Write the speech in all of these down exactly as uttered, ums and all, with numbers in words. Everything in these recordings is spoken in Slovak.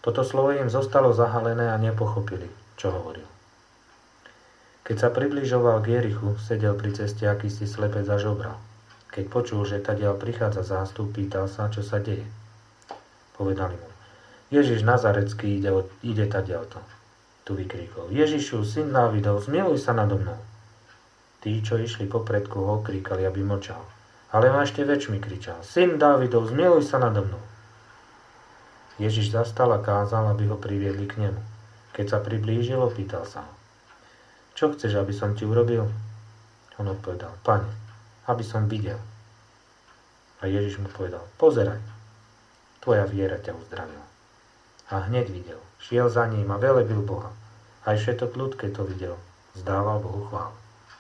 Toto slovo im zostalo zahalené a nepochopili, čo hovoril. Keď sa približoval k Jerichu, sedel pri ceste akýsi slepec a žobral. Keď počul, že tadiaľ prichádza zástup, pýtal sa, čo sa deje. Povedali mu: Ježiš Nazarecký ide, ide tadiaľto. Tu vykríkol: Ježišu, syn Dávidov, zmiluj sa nado mnou. Tí, čo išli popredku, ho kríkali, aby mlčal. Ale on ešte väčšmi kričal: Syn Dávidov, zmiluj sa nado mnou. Ježiš zastal a kázal, aby ho priviedli k nemu. Keď sa priblížil, opýtal sa ho: Čo chceš, aby som ti urobil? On odpovedal: Pane, aby som videl. A Ježiš mu povedal: Pozeraj, tvoja viera ťa uzdravila. A hneď videl, šiel za ním a velebil Boha. Aj všetok ľud, keď to videl, vzdával Bohu chválu.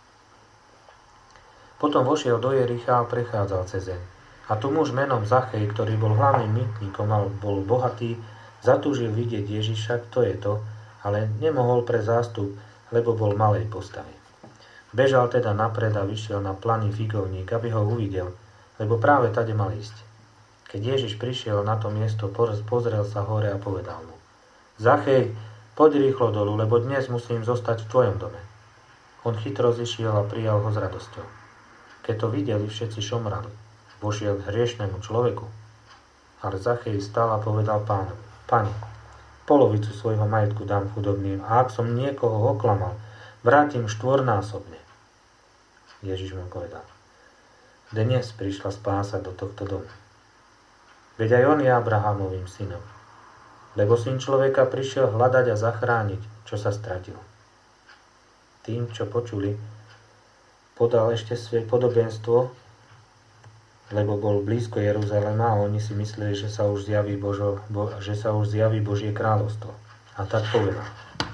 Potom vošiel do Jericha a prechádzal cezeň. A tu muž menom Zachej, ktorý bol hlavným mýtnikom a bol bohatý, zatúžil vidieť Ježiša, kto je to, ale nemohol pre zástup, lebo bol malej postavy. Bežal teda napred a vyšiel na planý figovník, aby ho uvidel, lebo práve tade mal ísť. Keď Ježiš prišiel na to miesto, pozrel sa hore a povedal mu: Zachej, poď rýchlo dolu, lebo dnes musím zostať v tvojom dome. On chytro zišiel a prijal ho s radosťou. Keď to videli, všetci šomrali. Vošiel k hriešnemu človeku. Ale Zachej stal a povedal pánovi: Pane, polovicu svojho majetku dám chudobným a ak som niekoho oklamal, vrátim štvornásobne. Ježiš mu povedal: Dnes prišla spása do tohto domu. Veď aj on je Abrahámovým synom. Lebo syn človeka prišiel hľadať a zachrániť, čo sa stratilo. Tým, čo počuli, podal ešte svoje podobenstvo, lebo bol blízko Jeruzalema a oni si mysleli, že sa už zjaví, Božo, bo, že sa už zjaví Božie kráľovstvo. A tak povedal: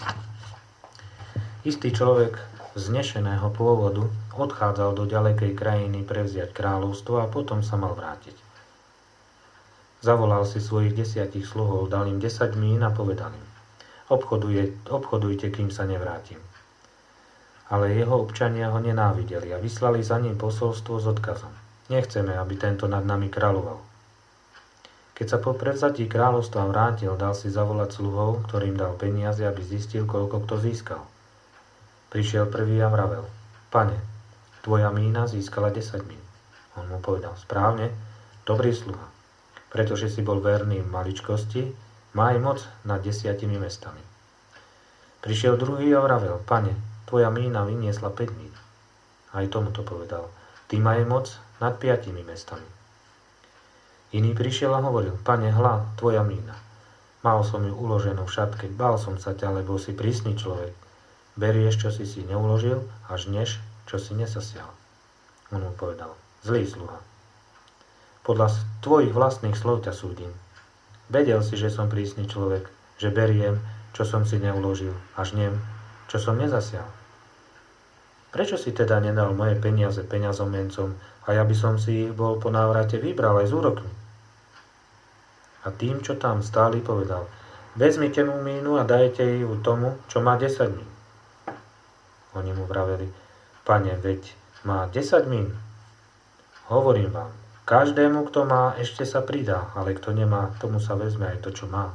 Istý človek vznešeného pôvodu odchádzal do ďalekej krajiny prevziať kráľovstvo a potom sa mal vrátiť. Zavolal si svojich desiatich sluhov, dal im desať mín a povedal im: Obchoduje, obchodujte, kým sa nevrátim. Ale jeho občania ho nenávideli a vyslali za ním posolstvo s odkazom: Nechceme, aby tento nad nami kráľoval. Keď sa po prevzatí kráľovstva vrátil, dal si zavolať sluhov, ktorým dal peniaze, aby zistil, koľko kto získal. Prišiel prvý a vravel: Pane, tvoja mína získala desať mín. On mu povedal: Správne, dobrý sluha. Pretože si bol verný v maličkosti, má aj moc nad desiatimi mestami. Prišiel druhý a vravel: Pane, tvoja mína vyniesla päť mín. Aj tomu to povedal: Ty maj moc nad piatimi mestami. Iný prišiel a hovoril: Pane, hľa, tvoja mína. Mal som ju uloženú v šatke, bál som sa ťa, lebo si prísny človek. Berieš, čo si si neuložil, a žneš, čo si nesasial. On mu povedal: Zlý sluha. Podľa tvojich vlastných slov ťa súdim. Vedel si, že som prísny človek, že beriem, čo som si neuložil, a žnem, čo som nezasial. Prečo si teda nedal moje peniaze peňazomencom a ja by som si ich bol po návrate vybral aj s úrokmi? A tým, čo tam stáli, povedal: Vezmite mu mínu a dajte ju tomu, čo má desať mín. Oni mu vraveli: Pane, veď má desať mín. Hovorím vám, každému, kto má, ešte sa pridá, ale kto nemá, tomu sa vezme aj to, čo má.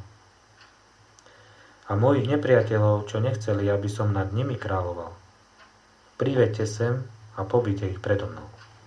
A mojich nepriateľov, čo nechceli, aby som nad nimi kráľoval, priveďte sem a pobite ich predo mnou.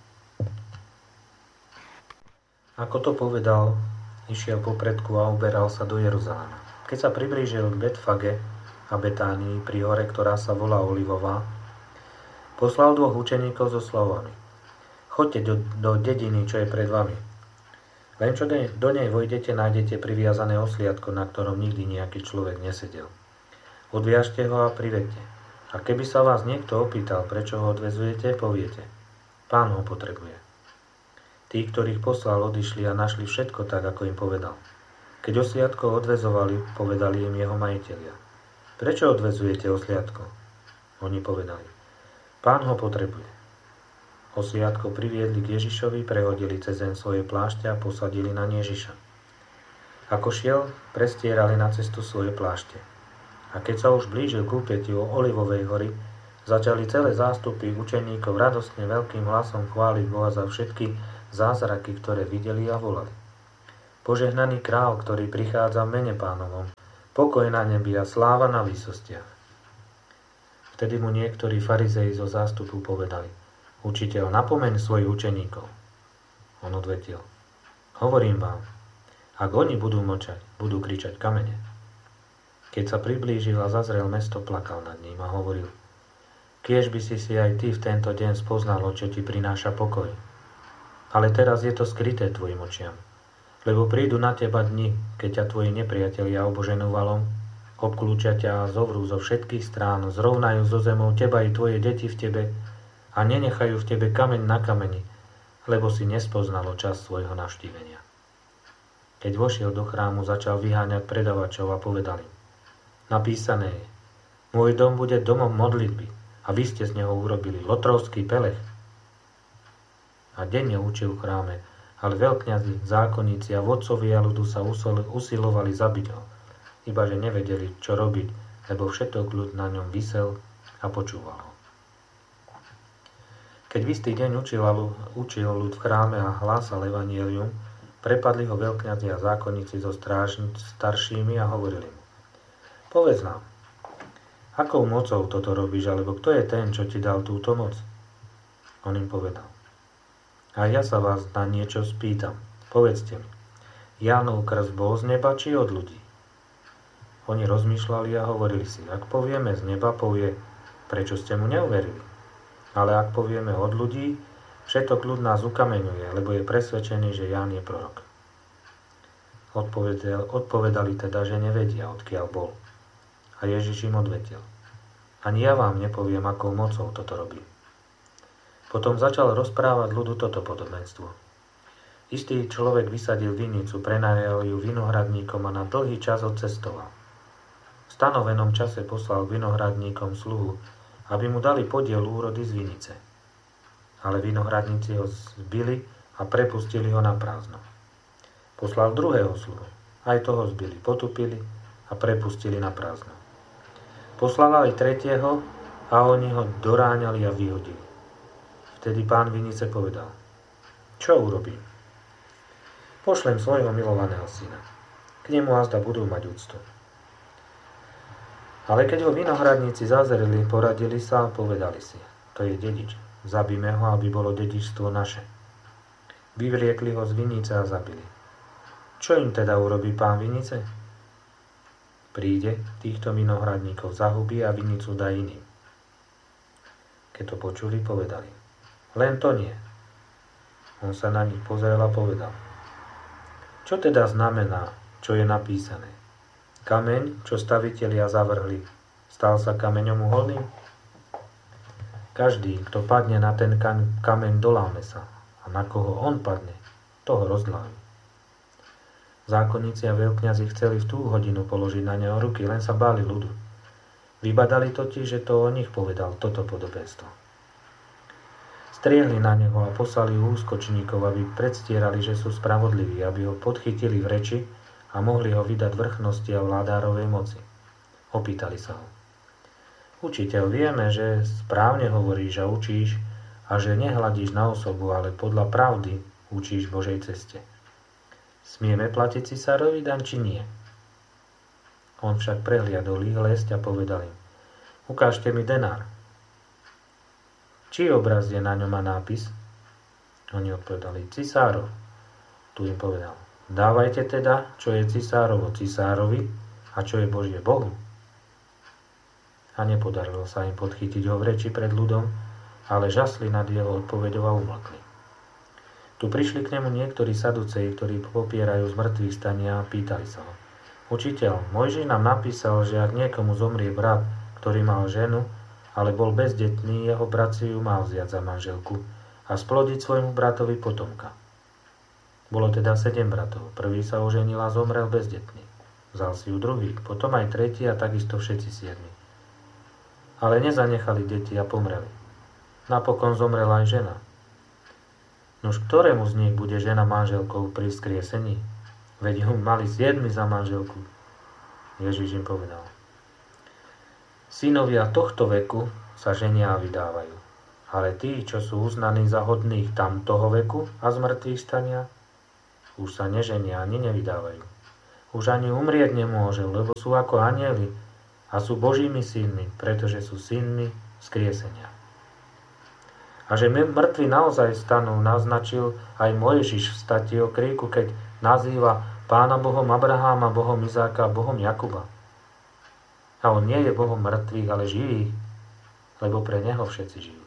Ako to povedal, išiel popredku a uberal sa do Jeruzalema. Keď sa priblížil k Betfage a Betánii pri hore, ktorá sa volá Olivová, poslal dvoch učeníkov so slovami: Choďte do, do dediny, čo je pred vami. Len čo de, do nej vojdete, nájdete priviazané osliadko, na ktorom nikdy nejaký človek nesedel. Odviažte ho a privedte. A keby sa vás niekto opýtal, prečo ho odvezujete, poviete: Pán ho potrebuje. Tí, ktorých poslal, odišli a našli všetko tak, ako im povedal. Keď osliadko odvezovali, povedali im jeho majitelia: Prečo odvezujete osliadko? Oni povedali: Pán ho potrebuje. Osliadko priviedli k Ježišovi, prehodili cezeň svoje plášte a posadili na Ježiša. Ako šiel, prestierali na cestu svoje plášte. A keď sa už blížil k úpätiu Olivovej hory, začali celé zástupy učeníkov radostne veľkým hlasom chváliť Boha za všetky zázraky, ktoré videli a volali: Požehnaný král, ktorý prichádza v mene Pánovom, pokoj na nebi a sláva na výsostiach. Vtedy mu niektorí farizei zo zástupu povedali: Učiteľ, napomeň svojich učeníkov. On odvetil: Hovorím vám, ak oni budú mlčať, budú kričať kamene. Keď sa priblížil a zazrel mesto, plakal nad ním a hovoril: Kiež by si si aj ty v tento deň spoznalo, čo ti prináša pokoj. Ale teraz je to skryté tvojim očiam, lebo prídu na teba dni, keď ťa tvoji nepriatelia oboženú valom, obklúčia ťa a zovrú zo všetkých strán, zrovnajú zo zemou teba i tvoje deti v tebe a nenechajú v tebe kameň na kameni, lebo si nespoznalo čas svojho navštívenia. Keď vošiel do chrámu, začal vyháňať predavačov a povedal im: Napísané je: Môj dom bude domom modlitby, a vy ste z neho urobili lotrovský pelech. A denne učil v chráme, ale veľkňazi, zákonníci a vodcovia ľudu sa usilovali zabiť ho, ibaže nevedeli, čo robiť, lebo všetok ľud na ňom visel a počúval ho. Keď v istý deň učil, učil ľud v chráme a hlásal evanjelium, prepadli ho veľkňazi a zákonníci so stráž, staršími a hovorili mu: Povedz nám, akou mocou toto robíš, alebo kto je ten, čo ti dal túto moc? On im povedal: A ja sa vás na niečo spýtam. Povedzte mi, Jánov krst bol z neba, či od ľudí? Oni rozmýšľali a hovorili si: Ak povieme z neba, povie: Prečo ste mu neuverili? Ale ak povieme od ľudí, všetok ľud nás ukameňuje, lebo je presvedčený, že Ján je prorok. Odpovedali, odpovedali teda, že nevedia, odkiaľ bol. A Ježiš im odvetil: Ani ja vám nepoviem, akou mocou toto robí. Potom začal rozprávať ľudu toto podobenstvo. Istý človek vysadil vinicu, prenajal ju vinohradníkom a na dlhý čas odcestoval. V stanovenom čase poslal vinohradníkom sluhu, aby mu dali podiel úrody z vinice. Ale vinohradníci ho zbili a prepustili ho na prázdno. Poslal druhého sluhu. Aj toho zbili, potupili a prepustili na prázdno. Poslal aj tretieho a oni ho doráňali a vyhodili. Vtedy pán vinice povedal: Čo urobím? Pošlem svojho milovaného syna. K nemu azda budú mať úctu. Ale keď ho vinohradníci zazreli, poradili sa a povedali si: To je dedič, zabíme ho, aby bolo dedičstvo naše. Vyvliekli ho z vinice a zabili. Čo im teda urobí pán vinice? Príde, týchto vinohradníkov zahubí a vinicu dá iným. Keď to počuli, povedali: Len to nie. On sa na nich pozrel a povedal: Čo teda znamená, čo je napísané? Kameň, čo stavitelia zavrhli, stal sa kameňom uholným? Každý, kto padne na ten kameň, doláme sa, a na koho on padne, toho rozláme. Zákonníci a veľkňazi chceli v tú hodinu položiť na neho ruky, len sa báli ľudu. Vybadali totiž, že to o nich povedal toto podobenstvo. Striehli na neho a poslali úskočníkov, aby predstierali, že sú spravodliví, aby ho podchytili v reči a mohli ho vydať vrchnosti a vládárovej moci. Opýtali sa ho: Učiteľ, vieme, že správne hovoríš a učíš a že nehľadíš na osobu, ale podľa pravdy učíš Božej ceste. Smieme platiť cisárovi daň, či nie? On však prehliadol ich lesť a povedal im: Ukážte mi denár. Čí obraz je na ňom a nápis? Oni odpovedali: Cisárov. Tu im povedal: Dávajte teda, čo je cisárovo cisárovi a čo je Božie Bohu. A nepodarilo sa im podchytiť ho v reči pred ľudom, ale žasli nad jeho odpoveďou a umlkli. Tu prišli k nemu niektorí saduceji, ktorí popierajú zmrtvých stania a pýtali sa ho: Učiteľ, Mojžiš nám napísal, že ak niekomu zomrie brat, ktorý mal ženu, ale bol bezdetný, jeho brat si ju mal vziať za manželku a splodiť svojmu bratovi potomka. Bolo teda sedem bratov. Prvý sa oženil a zomrel bezdetný. Vzal si ju druhý, potom aj tretí a takisto všetci siedmi. Ale nezanechali deti a pomreli. Napokon zomrela aj žena. Nož ktorému z nich bude žena manželkou pri vzkriesení? Veď ju mali siedmi za manželku. Ježiš im povedal: Synovia tohto veku sa ženia a vydávajú, ale tí, čo sú uznaní za hodných tamtoho veku a z mŕtvych stania, už sa neženia ani nevydávajú. Už ani umrieť nemôže, lebo sú ako anjeli a sú Božími synmi, pretože sú synmi vzkriesenia. A že mŕtvi naozaj stanú, naznačil aj Mojžiš v stati o kríku, keď nazýva Pána Bohom Abraháma, Bohom Izáka a Bohom Jakuba. A on nie je Bohom mŕtvych, ale živých, lebo pre neho všetci žijú.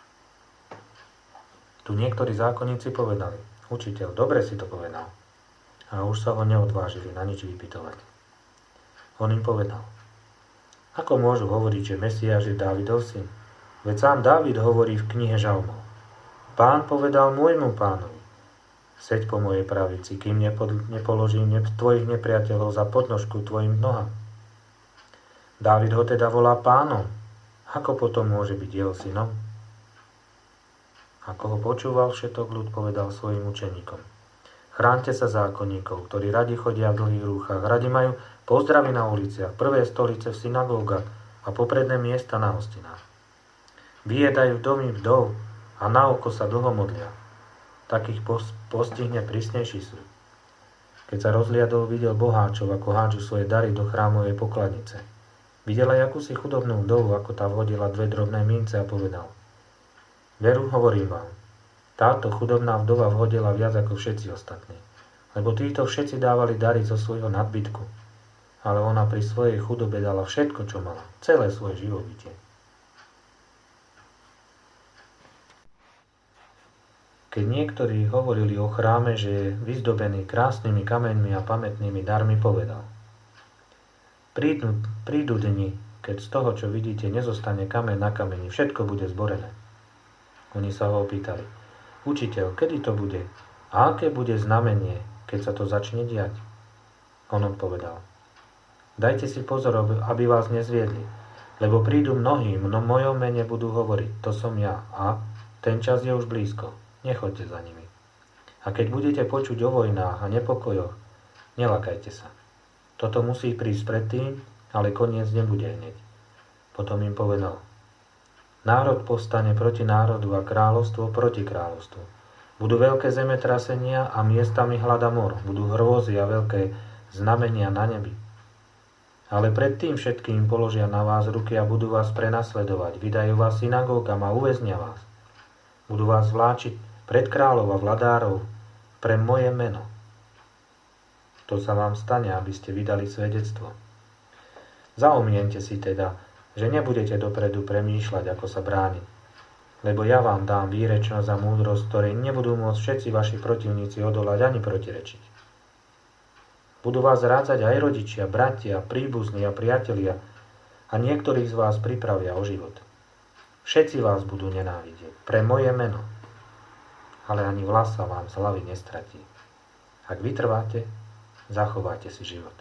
Tu niektorí zákonníci povedali: Učiteľ, dobre si to povedal. A už sa ho neodvážili na nič vypytovať. On im povedal: Ako môžu hovoriť, že Mesiáš je Dávidov syn? Veď sám Dávid hovorí v knihe Žalmov: Pán povedal môjmu pánovi: Seď po mojej pravici, kým nepoložím tvojich nepriateľov za podnožku tvojim nohám. Dávid ho teda volá pánom. Ako potom môže byť jeho synom? Ako ho počúval všetok ľud, povedal svojim učeníkom: Chránte sa zákonníkov, ktorí radi chodia v dlhých rúchach, radi majú pozdravy na uliciach, prvé stolice v synagógach a popredné miesta na hostinách. Vyjedajú domy vdov a na oko sa dlho modlia. Takých postihne prísnejší súd. Keď sa rozliadol, videl boháčov, ako hádžu svoje dary do chrámovej pokladnice. Videl aj akúsi chudobnú vdovu, ako tá vhodila dve drobné mince a povedal: Veru, hovorím vám, táto chudobná vdova vhodila viac ako všetci ostatní, lebo títo všetci dávali dary zo svojho nadbytku, ale ona pri svojej chudobe dala všetko, čo mala, celé svoje živobytie. Keď niektorí hovorili o chráme, že je vyzdobený krásnymi kameňmi a pamätnými darmi, povedal: Prídu, prídu dni, keď z toho, čo vidíte, nezostane kameň na kameni, všetko bude zborené. Oni sa ho opýtali: Učiteľ, kedy to bude? A aké bude znamenie, keď sa to začne diať? On odpovedal: Dajte si pozor, aby vás nezviedli, lebo prídu mnohí, no mojom mene budú hovoriť: To som ja, a ten čas je už blízko. Nechoďte za nimi. A keď budete počuť o vojnách a nepokojoch, nelakajte sa. Toto musí prísť predtým, ale koniec nebude hneď. Potom im povedal: Národ povstane proti národu a kráľovstvo proti kráľovstvu. Budú veľké zemetrasenia a miestami hladomor. Budú hrôzy a veľké znamenia na nebi. Ale predtým všetkým položia na vás ruky a budú vás prenasledovať. Vydajú vás synagógam a uväznia vás. Budú vás vláčiť pred kráľov a vladárov pre moje meno. To sa vám stane, aby ste vydali svedectvo. Zaumiente si teda, že nebudete dopredu premýšľať, ako sa brániť. Lebo ja vám dám výrečnosť a múdrosť, ktorej nebudú môcť všetci vaši protivníci odolať ani protirečiť. Budú vás rádzať aj rodičia, bratia, príbuzní a priatelia a niektorých z vás pripravia o život. Všetci vás budú nenávidieť pre moje meno, ale ani vlasa vám z hlavy nestratí. Ak vytrváte, zachováte si život.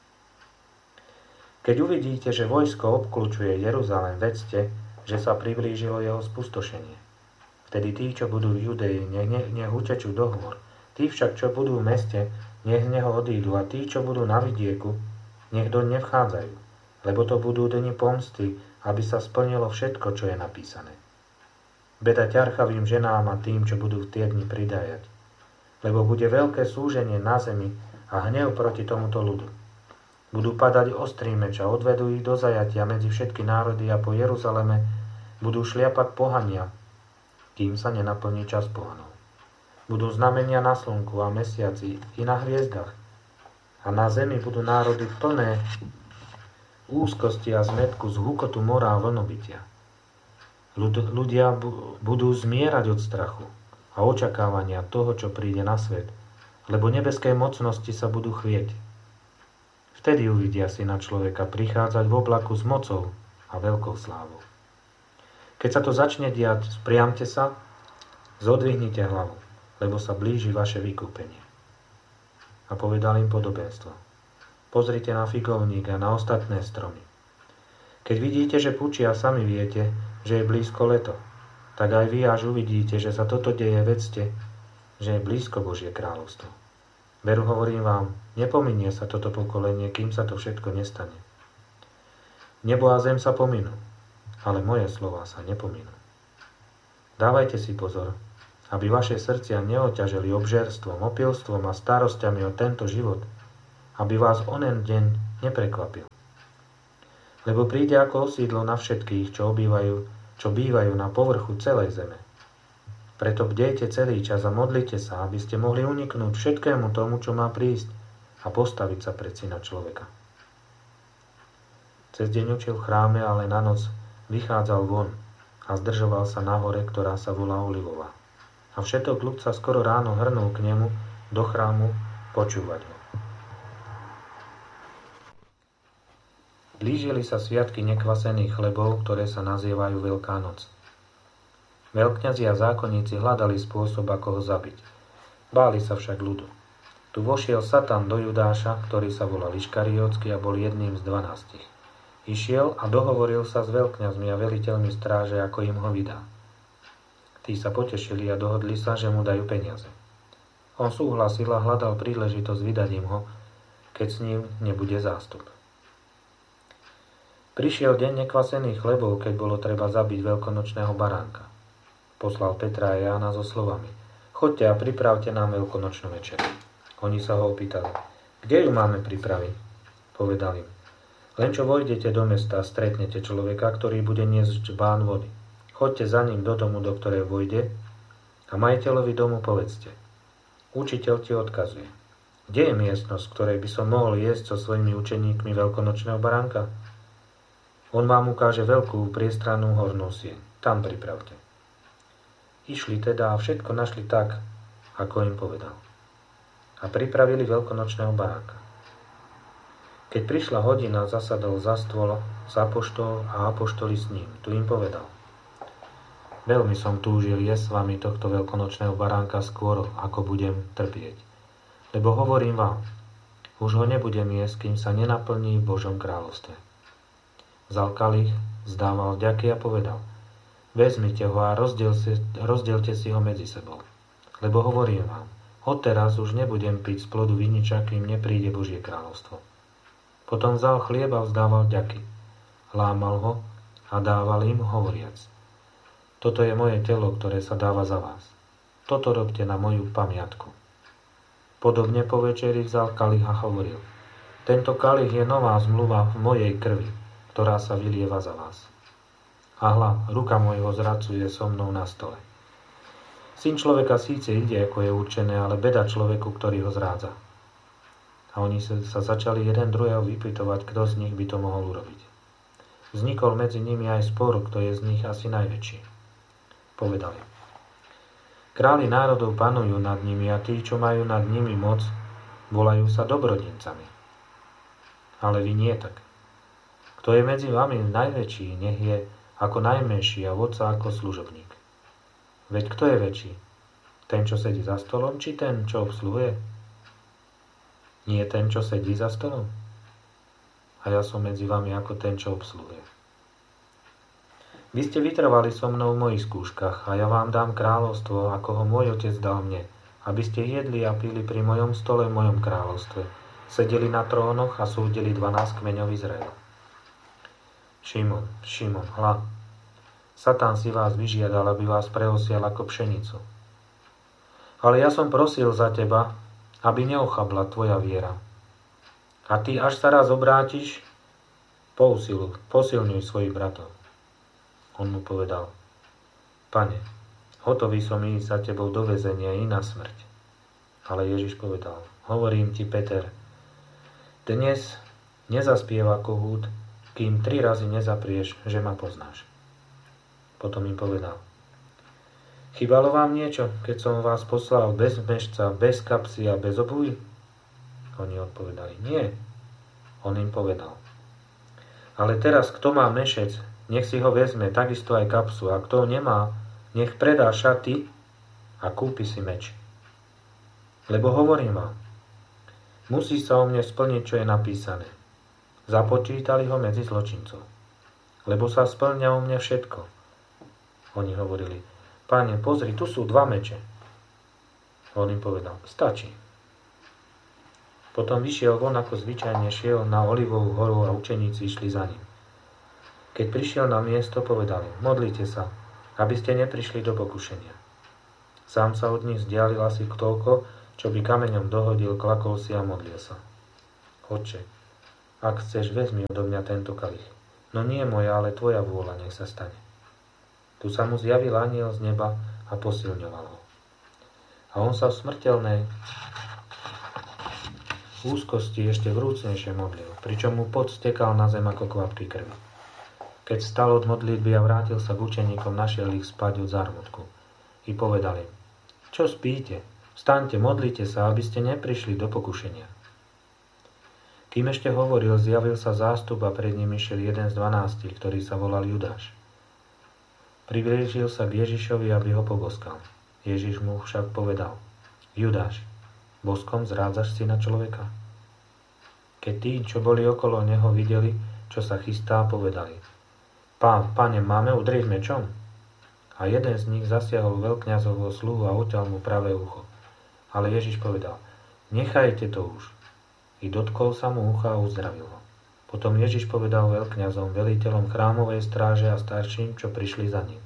Keď uvidíte, že vojsko obkľúčuje Jeruzalém, vedzte, že sa priblížilo jeho spustošenie. Vtedy tí, čo budú v Judei, nech, nech, nech utečú do hôr. Tí však, čo budú v meste, nech z neho odídu, a tí, čo budú na vidieku, nech doň nevchádzajú, lebo to budú dni pomsty, aby sa splnilo všetko, čo je napísané. Beda ťarchavým ženám a tým, čo budú v tie dni pridajať, lebo bude veľké súženie na zemi a hnev proti tomuto ľudu. Budú padať ostrý meč a odvedú ich do zajatia medzi všetky národy a po Jeruzaleme budú šliapať pohania, kým sa nenaplní čas pohanov. Budú znamenia na slnku a mesiaci i na hviezdach a na zemi budú národy plné úzkosti a zmätku z hukotu mora a vlnobytia. Ľud, ľudia bu, budú zmierať od strachu a očakávania toho, čo príde na svet, lebo nebeské mocnosti sa budú chvieť. Vtedy uvidia Syna človeka prichádzať v oblaku s mocou a veľkou slávou. Keď sa to začne diať, spriamte sa, zodvihnite hlavu, lebo sa blíži vaše vykúpenie. A povedal im podobenstvo. Pozrite na figovník a na ostatné stromy. Keď vidíte, že pučia, sami viete, že je blízko leto, tak aj vy, až uvidíte, že sa toto deje, vedzte, že je blízko Božie kráľovstvo. Veru, hovorím vám, nepominie sa toto pokolenie, kým sa to všetko nestane. Nebo a zem sa pominú, ale moje slová sa nepominú. Dávajte si pozor, aby vaše srdcia neoťažili obžerstvom, opilstvom a starosťami o tento život, aby vás onen deň neprekvapil. Lebo príde ako osídlo na všetkých, čo obývajú, čo bývajú na povrchu celej zeme. Preto bdejte celý čas a modlite sa, aby ste mohli uniknúť všetkému tomu, čo má prísť a postaviť sa pred Syna človeka. Cez deň učil v chráme, ale na noc vychádzal von a zdržoval sa na hore, ktorá sa volá Olivová. A všetok ľud sa skoro ráno hrnul k nemu do chrámu počúvať ho. Blížili sa sviatky nekvasených chlebov, ktoré sa nazývajú Veľká noc. Veľkňazi a zákonníci hľadali spôsob, ako ho zabiť. Báli sa však ľudu. Tu vošiel Satan do Judáša, ktorý sa volal Iškariótsky a bol jedným z dvanástich. Išiel a dohovoril sa s veľkňazmi a veliteľmi stráže, ako im ho vydá. Tí sa potešili a dohodli sa, že mu dajú peniaze. On súhlasil a hľadal príležitosť vydať im ho, keď s ním nebude zástup. Prišiel deň nekvasených chlebov, keď bolo treba zabiť veľkonočného baránka. Poslal Petra a Jána so slovami: Choďte a pripravte nám veľkonočnú večeru. Oni sa ho opýtali: Kde ju máme pripraviť? Povedal im: Len čo vojdete do mesta, stretnete človeka, ktorý bude niesť džbán vody. Choďte za ním do domu, do ktorej vojde, a majiteľovi domu povedzte: Učiteľ ti odkazuje: Kde je miestnosť, v ktorej by som mohol jesť so svojimi učeníkmi veľkonočného baránka? On vám ukáže veľkú priestrannú hornú sieň. Tam pripravte. Išli teda a všetko našli tak, ako im povedal. A pripravili veľkonočného baránka. Keď prišla hodina, zasadol za stôl s apoštol a apoštoli s ním. Tu im povedal: Veľmi som túžil jesť s vami tohto veľkonočného baránka skôr, ako budem trpieť. Lebo hovorím vám, už ho nebudem jesť, kým sa nenaplní v Božom kráľovstve. Vzal kalich, vzdával vďaky a povedal: Vezmite ho a rozdielte, rozdielte si ho medzi sebou. Lebo hovorím vám, odteraz už nebudem piť z plodu viniča, kým nepríde Božie kráľovstvo. Potom vzal chlieb a vzdával vďaky. Lámal ho a dával im, hovoriac: Toto je moje telo, ktoré sa dáva za vás. Toto robte na moju pamiatku. Podobne po večeri vzal kalich a hovoril: Tento kalich je nová zmluva v mojej krvi, ktorá sa vylieva za vás. A hľa, ruka môjho zradcu je so mnou na stole. Syn človeka síce ide, ako je určené, ale beda človeku, ktorý ho zrádza. A oni sa, sa začali jeden druhého vypytovať, kto z nich by to mohol urobiť. Vznikol medzi nimi aj spor, kto je z nich asi najväčší. Povedali: Králi národov panujú nad nimi a tí, čo majú nad nimi moc, volajú sa dobrodincami. Ale vy nie tak. Kto je medzi vami najväčší, nech je ako najmenší a vodca ako služobník. Veď kto je väčší? Ten, čo sedí za stolom, či ten, čo obsluhuje? Nie ten, čo sedí za stolom? A ja som medzi vami ako ten, čo obsluhuje. Vy ste vytrvali so mnou v mojich skúškach a ja vám dám kráľovstvo, ako ho môj otec dal mne, aby ste jedli a pili pri mojom stole v mojom kráľovstve, sedeli na trónoch a súdili dvanásť kmeňov Izraela. Šimon, Šimon, hľa, Satan si vás vyžiadal, aby vás preosial ako pšenicu. Ale ja som prosil za teba, aby neochabla tvoja viera. A ty, až sa raz obrátiš, pousiluj, posilňuj svojich bratov. On mu povedal: Pane, hotový som ísť za tebou do väzenia i na smrť. Ale Ježiš povedal: Hovorím ti, Peter, dnes nezaspieva kohút, kým tri razy nezaprieš, že ma poznáš. Potom im povedal: Chýbalo vám niečo, keď som vás poslal bez mešca, bez kapsy a bez obuvy? Oni odpovedali: Nie. On im povedal: Ale teraz, kto má mešec, nech si ho vezme, takisto aj kapsu, a kto nemá, nech predá šaty a kúpi si meč. Lebo hovorím vám, musí sa o mne splniť, čo je napísané. Započítali ho medzi zločincov. Lebo sa splňa o mne všetko. Oni hovorili: Pane, pozri, tu sú dva meče. On im povedal: Stačí. Potom vyšiel von, ako zvyčajne šiel na Olivovú horu a učeníci išli za ním. Keď prišiel na miesto, povedali: Modlite sa, aby ste neprišli do pokušenia. Sám sa od nich vzdialil asi toľko, čo by kameňom dohodil, klakol si a modlil sa. Otče, ak chceš, vezmi odo mňa tento kalich. No nie moja, ale tvoja vôľa nech sa stane. Tu sa mu zjavil anjel z neba a posilňoval ho. A on sa v smrteľnej úzkosti ešte vrúcnejšie modlil, pričom mu pot stekal na zem ako kvapky krvi. Keď stal od modlitby a vrátil sa k učeníkom, našiel ich spať od zármutku. I povedal im, čo spíte? Vstaňte, modlite sa, aby ste neprišli do pokušenia. Kým ešte hovoril, zjavil sa zástup a pred ním išiel jeden z dvanástich, ktorý sa volal Judáš. Priblížil sa k Ježišovi, aby ho poboskal. Ježiš mu však povedal, Judáš, boskom zrádzaš syna človeka? Keď tí, čo boli okolo neho, videli, čo sa chystá, povedali, Pán, Pane, máme udrieť mečom? A jeden z nich zasiahol veľkňazovho sluhu a oťal mu pravé ucho. Ale Ježiš povedal, nechajte to už. I dotkol sa mu ucha a uzdravil ho. Potom Ježiš povedal veľkňazom, veliteľom chrámovej stráže a starším, čo prišli za ním.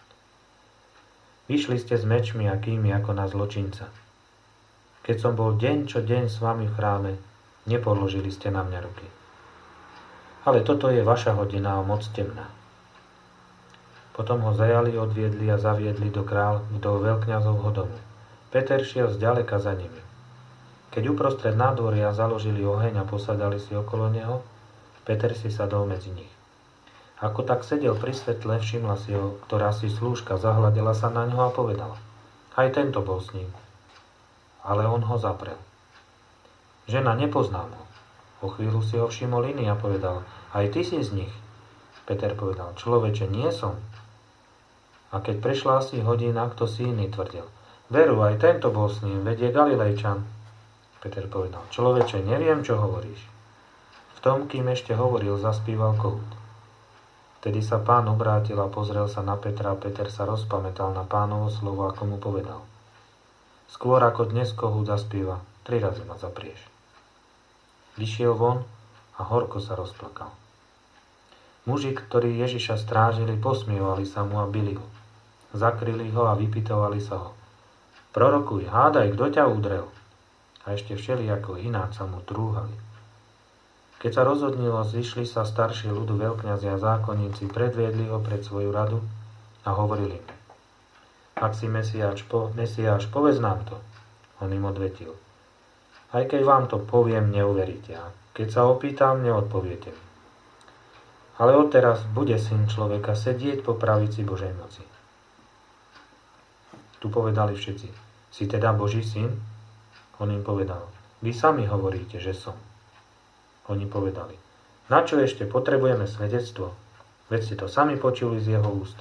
Vyšli ste s mečmi a kými ako na zločinca. Keď som bol deň čo deň s vami v chráme, nepoložili ste na mňa ruky. Ale toto je vaša hodina a moc temná. Potom ho zajali, odviedli a zaviedli do kráľ, do veľkňazovho domu. Peter šiel zďaleka za nimi. Keď uprostred nádvoria založili oheň a posadali si okolo neho, Peter si sadol medzi nich. Ako tak sedel pri svetle, všimla si ho, ktorá si slúžka, zahľadila sa na ňo a povedala, aj tento bol s ním. Ale on ho zaprel. Žena, nepoznám ho. O chvíľu si ho všimol iný a povedal, aj ty si z nich. Peter povedal, človeče, nie som. A keď prešla asi hodina, kto si iný tvrdil, veru, aj tento bol s ním, veď je Galilejčan. Peter povedal, človeče, neviem, čo hovoríš. V tom, kým ešte hovoril, zaspíval kohút. Vtedy sa Pán obrátil a pozrel sa na Petra a Peter sa rozpamätal na Pánovo slovo, ako mu povedal. Skôr ako dnes kohút zaspíva, tri razy ma zaprieš. Vyšiel von a horko sa rozplakal. Muži, ktorí Ježiša strážili, posmievali sa mu a bili ho. Zakryli ho a vypytovali sa ho. Prorokuj, hádaj, kto ťa udrel? A ešte všelijako ináč sa mu trúhali. Keď sa rozhodnilo, zišli sa starší ľudu, veľkňazi a zákonníci, predviedli ho pred svoju radu a hovorili im. Ak si Mesiáš, po, Mesiáš, povedz nám to. On im odvetil. Aj keď vám to poviem, neuveríte. A keď sa opýtam, neodpoviete mi. Ale odteraz bude syn človeka sedieť po pravici Božej moci. Tu povedali všetci, si teda Boží syn? On im povedal, vy sami hovoríte, že som. Oni povedali, na čo ešte potrebujeme svedectvo? Veď si to sami počuli z jeho úst.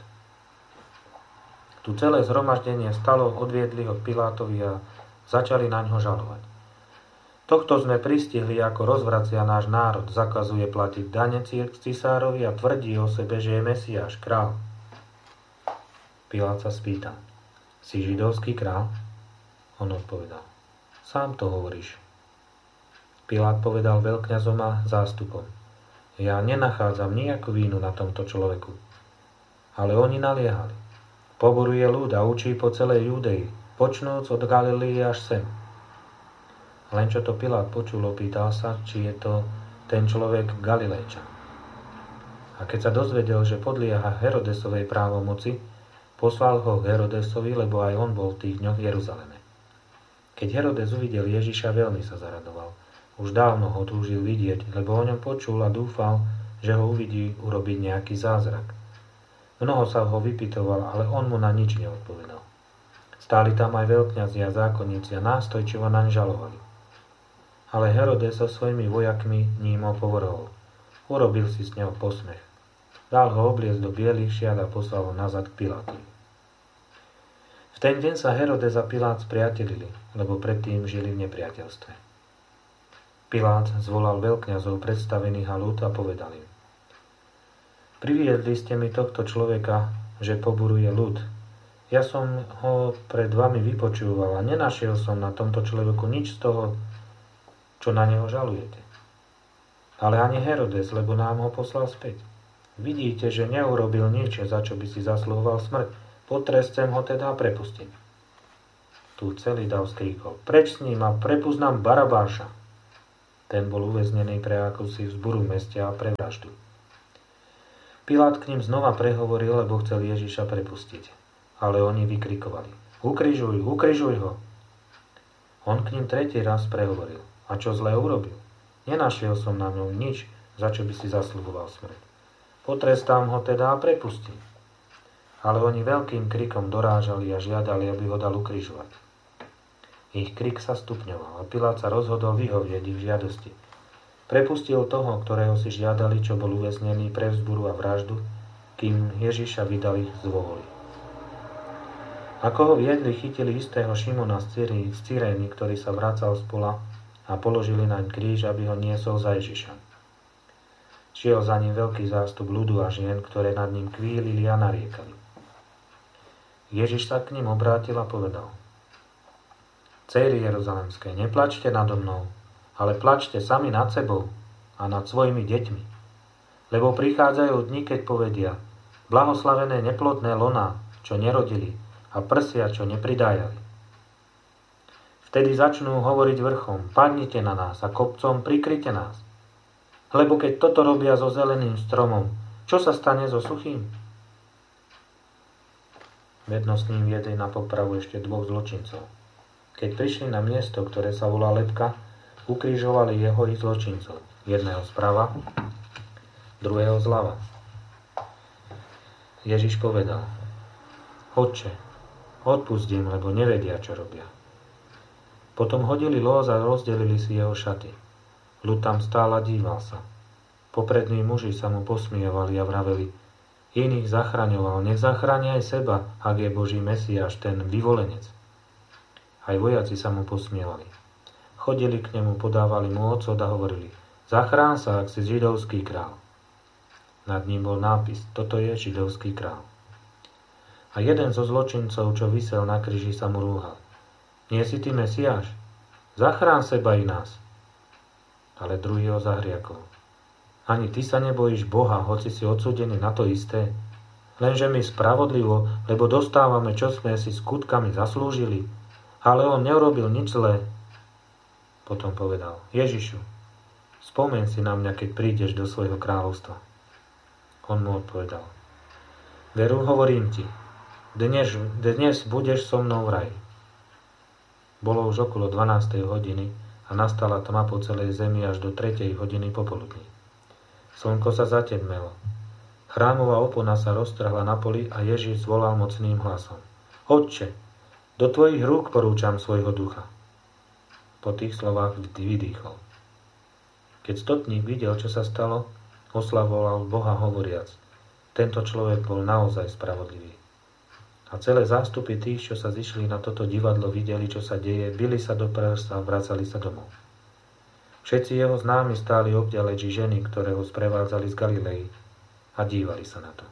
Tu celé zhromaždenie stalo, odviedli ho k Pilátovi a začali na ňo žalovať. Tohto sme pristihli, ako rozvracia náš národ, zakazuje platiť dane cisárovi a tvrdí o sebe, že je Mesiáš, král. Pilát sa spýtal, si židovský král? On odpovedal, sám to hovoríš. Pilát povedal veľkňazom a zástupom, ja nenachádzam nejakú vínu na tomto človeku. Ale oni naliehali. Poboruje ľud a učí po celej Judei, počnúc od Galilei až sem. Len čo to Pilát počul, opýtal sa, či je to ten človek Galilejčan. A keď sa dozvedel, že podlieha Herodesovej právomoci, poslal ho k Herodesovi, lebo aj on bol v tých dňoch v Jeruzaleme. Keď Herodes uvidel Ježiša, veľmi sa zaradoval. Už dávno ho túžil vidieť, lebo o ňom počul a dúfal, že ho uvidí urobiť nejaký zázrak. Mnoho sa ho vypytoval, ale on mu na nič neodpovedal. Stáli tam aj veľkňazi a zákonníci a nástojčivo naň žalovali. Ale Herodes so svojimi vojakmi ním ho povrhol. Urobil si s neho posmech. Dal ho obliecť do bielých šiat a poslal ho nazad k Pilátovi. V ten deň sa Herodes a Pilát spriatelili, lebo predtým žili v nepriateľstve. Pilát zvolal veľkňazov predstavených a ľud a povedal im. Priviedli ste mi tohto človeka, že poburuje ľud. Ja som ho pred vami vypočúval a nenašiel som na tomto človeku nič z toho, čo na neho žalujete. Ale ani Herodes, lebo nám ho poslal späť. Vidíte, že neurobil nič, za čo by si zasluhoval smrť. Potrescem ho teda a prepustím. tu celý dav skríkol: Preč s ním a prepusť nám Barabáša. Ten bol uväznený pre akúsi vzburu v meste a pre vraždu. Pilát k ním znova prehovoril, lebo chcel Ježiša prepustiť. Ale oni vykrikovali: Ukrižuj, ukrižuj ho. On k ním tretí raz prehovoril: A čo zlé urobil? Nenašiel som na ňom nič, za čo by si zasľuboval smrť. Potrestám ho teda a prepustím. Ale oni veľkým krikom dorážali a žiadali, aby ho dal ukrižovať. Ich krik sa stupňoval a Pilát sa rozhodol vyhovieť ich žiadosti. Prepustil toho, ktorého si žiadali, čo bol uväznený pre vzburu a vraždu, kým Ježiša vydali z vôli. Ako ho viedli, chytili istého Šimona z Cyrény, ktorý sa vracal z pola, a položili naň kríž, aby ho niesol za Ježiša. Šiel za ním veľký zástup ľudu a žien, ktoré nad ním kvílili a nariekali. Ježiš sa k ním obrátil a povedal: Céry jeruzalemské, neplačte nado mnou, ale plačte sami nad sebou a nad svojimi deťmi. Lebo prichádzajú dni, keď povedia: Blahoslavené neplodné loná, čo nerodili, a prsia, čo nepridájali. Vtedy začnú hovoriť vrchom: Padnite na nás, a kopcom: Prikryte nás. Lebo keď toto robia so zeleným stromom, čo sa stane so suchým? Vedno s ním viedli na popravu ešte dvoch zločincov. Keď prišli na miesto, ktoré sa volá Lebka, ukrižovali jeho i zločincov. Jedného zprava, druhého zľava. Ježiš povedal: Otče, odpusť im, lebo nevedia, čo robia. Potom hodili lôz a rozdelili si jeho šaty. Ľud tam stál a díval sa. Poprední muži sa mu posmievali a vraveli: Iných zachraňoval, nech zachráni aj seba, ak je Boží Mesiáš, ten vyvolenec. Aj vojaci sa mu posmievali. Chodili k nemu, podávali mu ocot a hovorili: Zachrán sa, ak si židovský král. Nad ním bol nápis: Toto je židovský král. A jeden zo zločincov, čo visel na kríži, sa mu rúhal: Nie si ty Mesiáš? Zachrán seba i nás. Ale druhý ho zahriakol: Ani ty sa nebojíš Boha, hoci si odsúdený na to isté? Lenže my spravodlivo, lebo dostávame, čo sme si skutkami zaslúžili. Ale on neurobil nič zlé. Potom povedal: Ježišu, spomeň si na mňa, keď prídeš do svojho kráľovstva. On mu odpovedal: Veru, hovorím ti, dnes, dnes budeš so mnou v raji. Bolo už okolo dvanástej hodiny a nastala tma po celej zemi až do tretej hodiny popoludní. Slnko sa zatemnelo. Chrámová opona sa roztrhla na poli a Ježiš zvolal mocným hlasom: Otče, do tvojich rúk porúčam svojho ducha. Po tých slovách vydýchol. Keď stotník videl, čo sa stalo, oslavoval Boha hovoriac: Tento človek bol naozaj spravodlivý. A celé zástupy tých, čo sa zišli na toto divadlo, videli, čo sa deje, bili sa do prsa a vracali sa domov. Všetci jeho známi stáli obďaleči ženy, ktoré ho sprevádzali z Galilei, a dívali sa na to.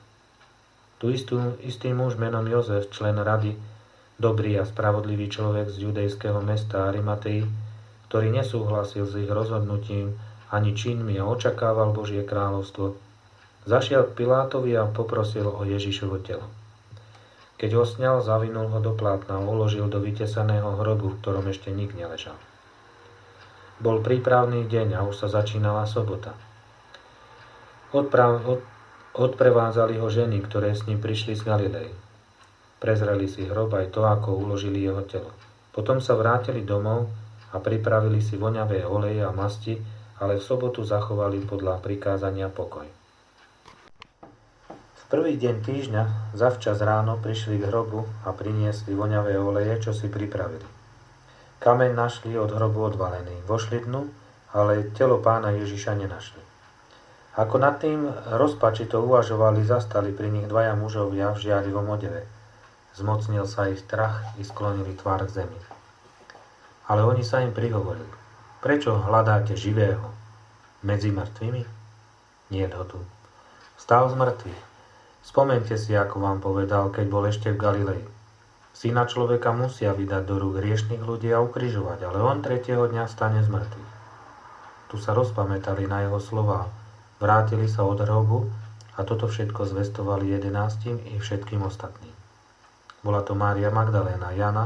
Tu istú, istý muž menom Jozef, člen rady, dobrý a spravodlivý človek z judejského mesta Arimatei, ktorý nesúhlasil s ich rozhodnutím ani činmi a očakával Božie kráľovstvo, zašiel k Pilátovi a poprosil o Ježišovo telo. Keď ho sňal, zavinul ho do plátna a uložil do vytesaného hrobu, v ktorom ešte nik neležal. Bol prípravný deň a už sa začínala sobota. Odprav, od, odprevádzali ho ženy, ktoré s ním prišli z Galilei. Prezreli si hrob aj to, ako uložili jeho telo. Potom sa vrátili domov a pripravili si voňavé oleje a masti, ale v sobotu zachovali podľa prikázania pokoj. V prvý deň týždňa zavčas ráno prišli k hrobu a priniesli voňavé oleje, čo si pripravili. Kameň našli od hrobu odvalený. Vošli dnu, ale telo pána Ježiša nenašli. Ako nad tým rozpačito uvažovali, zastali pri nich dvaja mužovia v žiarivom odeve. Zmocnil sa ich strach i sklonili tvár k zemi. Ale oni sa im prihovorili: Prečo hľadáte živého medzi mŕtvými? Nie ho tu. Vstal z mŕtvych. Spomeňte si, ako vám povedal, keď bol ešte v Galilei. Syna človeka musia vydať do rúk hriešnych ľudí a ukrižovať, ale on tretieho dňa vstane z mŕtvych. Tu sa rozpamätali na jeho slová, vrátili sa od hrobu a toto všetko zvestovali jedenástim i všetkým ostatným. Bola to Mária Magdaléna, Jana,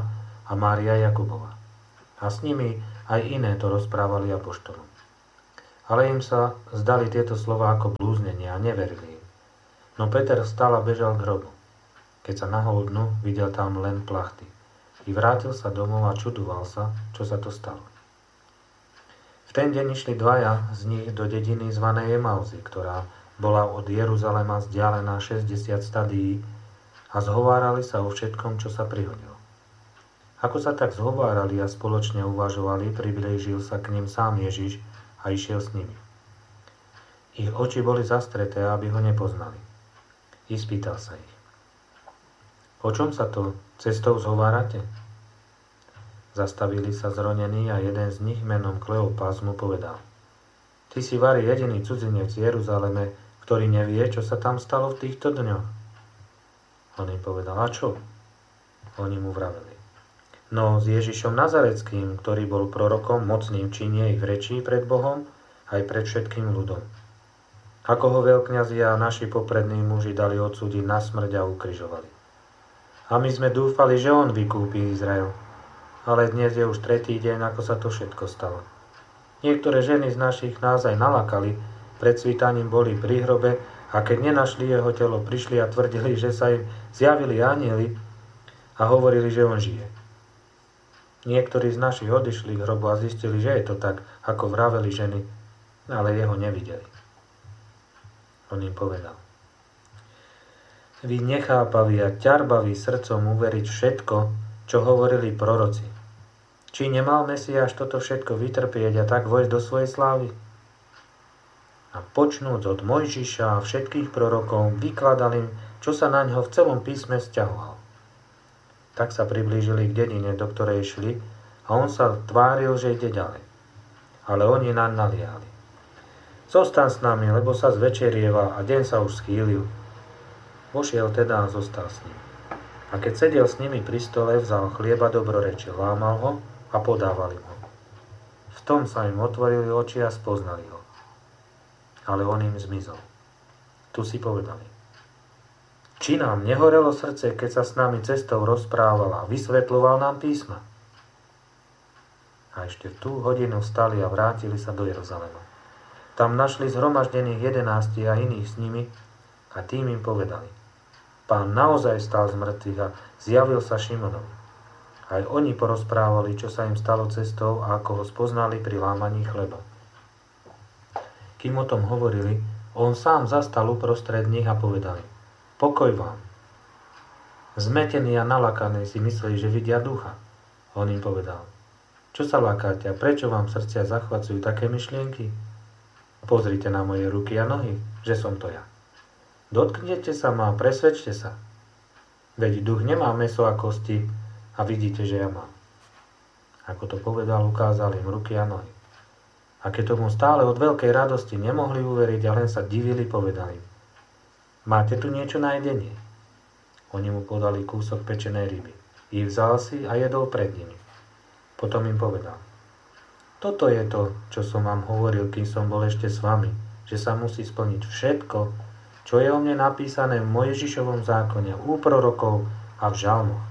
a Mária Jakubova. A s nimi aj iné to rozprávali apoštolom. Ale im sa zdali tieto slová ako blúznenie a neverili im. No Peter vstal a bežal k hrobu. Keď sa nahol dnu, videl tam len plachty. I vrátil sa domov a čudoval sa, čo sa to stalo. V ten deň išli dvaja z nich do dediny zvanej Emauzy, ktorá bola od Jeruzalema vzdialená šesťdesiat stadií a zhovárali sa o všetkom, čo sa prihodilo. Ako sa tak zhovárali a spoločne uvažovali, priblížil sa k nim sám Ježiš a išiel s nimi. Ich oči boli zastreté, aby ho nepoznali. I spýtal sa ich: O čom sa to cestou zhovárate? Zastavili sa zronení a jeden z nich menom Kleopas mu povedal: Ty si vari jediný cudzinec v Jeruzaleme, ktorý nevie, čo sa tam stalo v týchto dňoch. On im povedal: A čo? Oni mu vraveli: No s Ježišom Nazareckým, ktorý bol prorokom, mocným činie ich rečí pred Bohom aj pred všetkým ľudom. Ako ho veľkňazi a naši poprední muži dali odsúdiť na smrť a ukrižovali. A my sme dúfali, že on vykúpi Izrael. Ale dnes je už tretí deň, ako sa to všetko stalo. Niektoré ženy z našich nás aj nalakali, pred svítaním boli pri hrobe a keď nenašli jeho telo, prišli a tvrdili, že sa im zjavili anjeli a hovorili, že on žije. Niektorí z našich odišli k hrobu a zistili, že je to tak, ako vraveli ženy, ale jeho nevideli. On im povedal: Vy nechápaví a ťarbaví srdcom uveriť všetko, čo hovorili proroci. Či nemal Mesiáš toto všetko vytrpieť a tak vojsť do svojej slávy? A počnúc od Mojžiša a všetkých prorokov, vykladal im, čo sa na ňo v celom písme sťahoval. Tak sa priblížili k dedine, do ktorej šli, a on sa tváril, že ide ďalej. Ale oni naň naliehali: Zostaň s nami, lebo sa zvečerieva a deň sa už schýlil. Vošiel teda a zostal s ním. A keď sedel s nimi pri stole, vzal chlieba dobrorečil, lámal ho a podával im ho. V tom sa im otvorili oči a spoznali ho. Ale on im zmizol. Tu si povedali: Či nám nehorelo srdce, keď sa s nami cestou rozprával a vysvetľoval nám písma? A ešte v tú hodinu vstali a vrátili sa do Jeruzalema. Tam našli zhromaždených jedenásti a iných s nimi a tým im povedali: Pán naozaj stal z mŕtvych a zjavil sa Šimonovi. Aj oni porozprávali, čo sa im stalo cestou a ako ho spoznali pri lámaní chleba. Kým o tom hovorili, on sám zastal uprostred nich a povedal: Pokoj vám. Zmetení a nalakaní si mysleli, že vidia ducha. On im povedal: Čo sa lakáte a prečo vám srdcia zachvacujú také myšlienky? Pozrite na moje ruky a nohy, že som to ja. Dotknete sa ma, presvedčte sa. Veď duch nemá mäso a kosti a vidíte, že ja mám. Ako to povedal, ukázal im ruky a nohy. A keď tomu stále od veľkej radosti nemohli uveriť a len sa divili, povedali: Máte tu niečo na jedenie? Oni mu podali kúsok pečenej ryby. I vzal si a jedol pred nimi. Potom im povedal: Toto je to, čo som vám hovoril, kým som bol ešte s vami, že sa musí splniť všetko, čo je o mne napísané v Mojžišovom zákone, u prorokov a v žalmoch.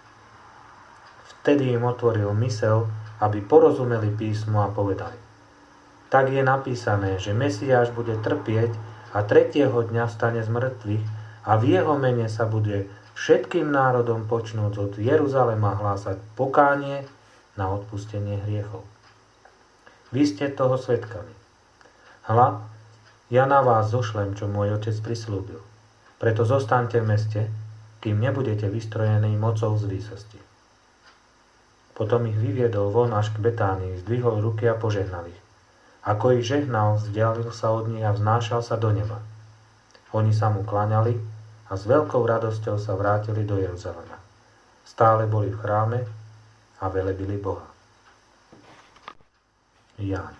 Vtedy im otvoril mysel, aby porozumeli písmu a povedali: Tak je napísané, že Mesiáš bude trpieť a tretieho dňa vstane z mŕtvych a v jeho mene sa bude všetkým národom počnúc od Jeruzalema hlásať pokánie na odpustenie hriechov. Vy ste toho svedkami. Hľa, ja na vás zošlem, čo môj otec prislúbil. Preto zostaňte v meste, kým nebudete vystrojení mocou z výsosti. Potom ich vyviedol von až k Betánii, zdvihol ruky a požehnal ich. Ako ich žehnal, vzdialil sa od nich a vznášal sa do neba. Oni sa mu kláňali a s veľkou radosťou sa vrátili do Jeruzalema. Stále boli v chráme a velebili Boha. Ján.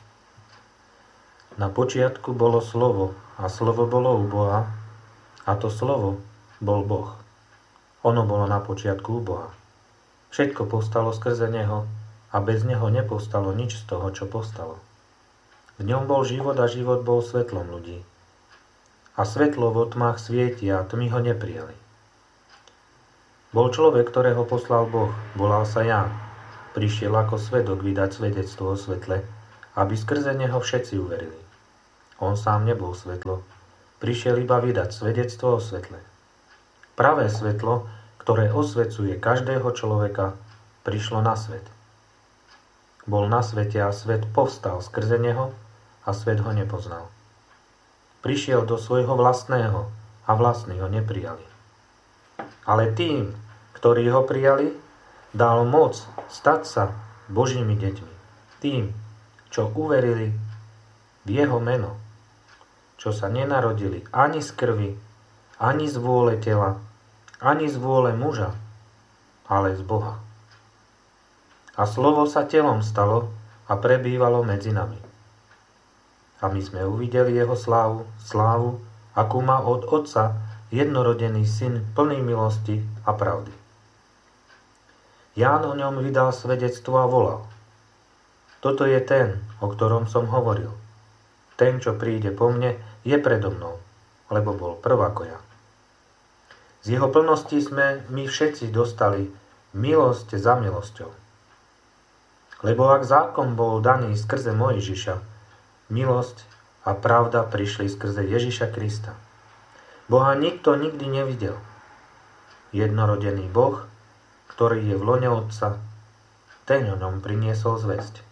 Na počiatku bolo slovo a slovo bolo u Boha a to slovo bol Boh. Ono bolo na počiatku u Boha. Všetko povstalo skrze neho a bez neho nepovstalo nič z toho, čo povstalo. V ňom bol život a život bol svetlom ľudí. A svetlo vo tmách svieti a tmy ho neprijali. Bol človek, ktorého poslal Boh, volal sa Ján. Prišiel ako svedok vydať svedectvo o svetle, aby skrze neho všetci uverili. On sám nebol svetlo, prišiel iba vydať svedectvo o svetle. Pravé svetlo, ktoré osvecuje každého človeka, prišlo na svet. Bol na svete a svet povstal skrze neho a svet ho nepoznal. Prišiel do svojho vlastného a vlastní ho neprijali. Ale tým, ktorí ho prijali, dal moc stať sa Božími deťmi. Tým, čo uverili v jeho meno, čo sa nenarodili ani z krvi, ani z vôle tela, ani z vôle muža, ale z Boha. A slovo sa telom stalo a prebývalo medzi nami. A my sme uvideli jeho slávu, slávu, akú má od Otca jednorodený syn plný milosti a pravdy. Ján o ňom vydal svedectvo a volal: Toto je ten, o ktorom som hovoril. Ten, čo príde po mne, je predo mnou, lebo bol prv ako ja. Z jeho plnosti sme my všetci dostali milosť za milosťou. Lebo ak zákon bol daný skrze Mojžiša, milosť a pravda prišli skrze Ježiša Krista. Boha nikto nikdy nevidel. Jednorodený Boh, ktorý je v lone Otca, ten o ňom priniesol zvesť.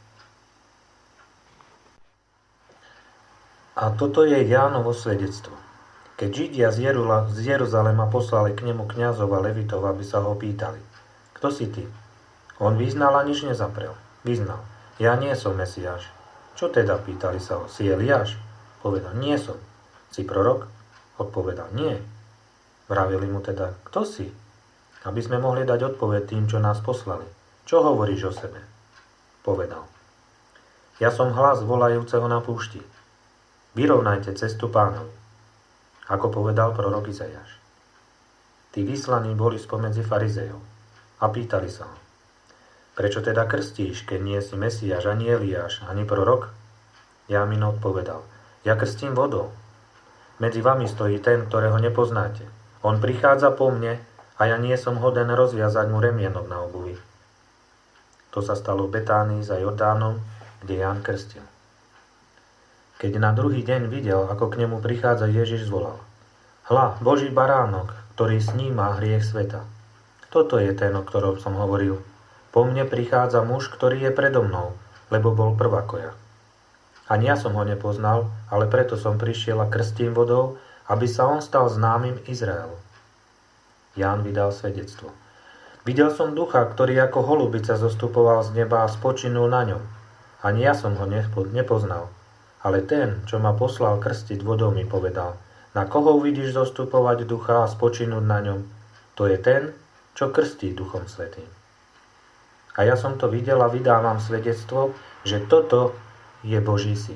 A toto je Jánovo svedectvo. Keď Židia z, Jerula, z Jeruzalema poslali k nemu kňazov a levitov, aby sa ho pýtali: Kto si ty? On vyznal a nič nezaprel. Vyznal: Ja nie som Mesiáš. Čo teda? Pýtali sa ho: Si Eliáš? Povedal: Nie som. Si prorok? Odpovedal: Nie. Vravili mu teda: Kto si? Aby sme mohli dať odpoveď tým, čo nás poslali. Čo hovoríš o sebe? Povedal: Ja som hlas volajúceho na púšti. Vyrovnajte cestu Pánovi. Ako povedal prorok Izaiáš. Tí vyslaní boli spomedzi farizejov a pýtali sa ho: Prečo teda krstíš, keď nie si Mesiáš, ani Eliáš, ani prorok? Jámin odpovedal: Ja krstím vodou. Medzi vami stojí ten, ktorého nepoznáte. On prichádza po mne a ja nie som hoden rozviazať mu remienok na obuvi. To sa stalo v Betánii za Jordánom, kde Ján krstil. Keď na druhý deň videl, ako k nemu prichádza Ježiš, zvolal: Hľa, Boží baránok, ktorý sníma hriech sveta. Toto je ten, o ktorom som hovoril. Po mne prichádza muž, ktorý je predo mnou, lebo bol prv ako ja. Ani ja som ho nepoznal, ale preto som prišiel a krstím vodou, aby sa on stal známym Izraelu. Ján vydal svedectvo. Videl som ducha, ktorý ako holubica zostupoval z neba a spočinul na ňom. Ani ja som ho nepoznal. Ale ten, čo ma poslal krstiť vodou, mi povedal: Na koho uvidíš zostupovať ducha a spočinúť na ňom? To je ten, čo krstí Duchom Svätým. A ja som to videl a vydávam svedectvo, že toto je Boží syn.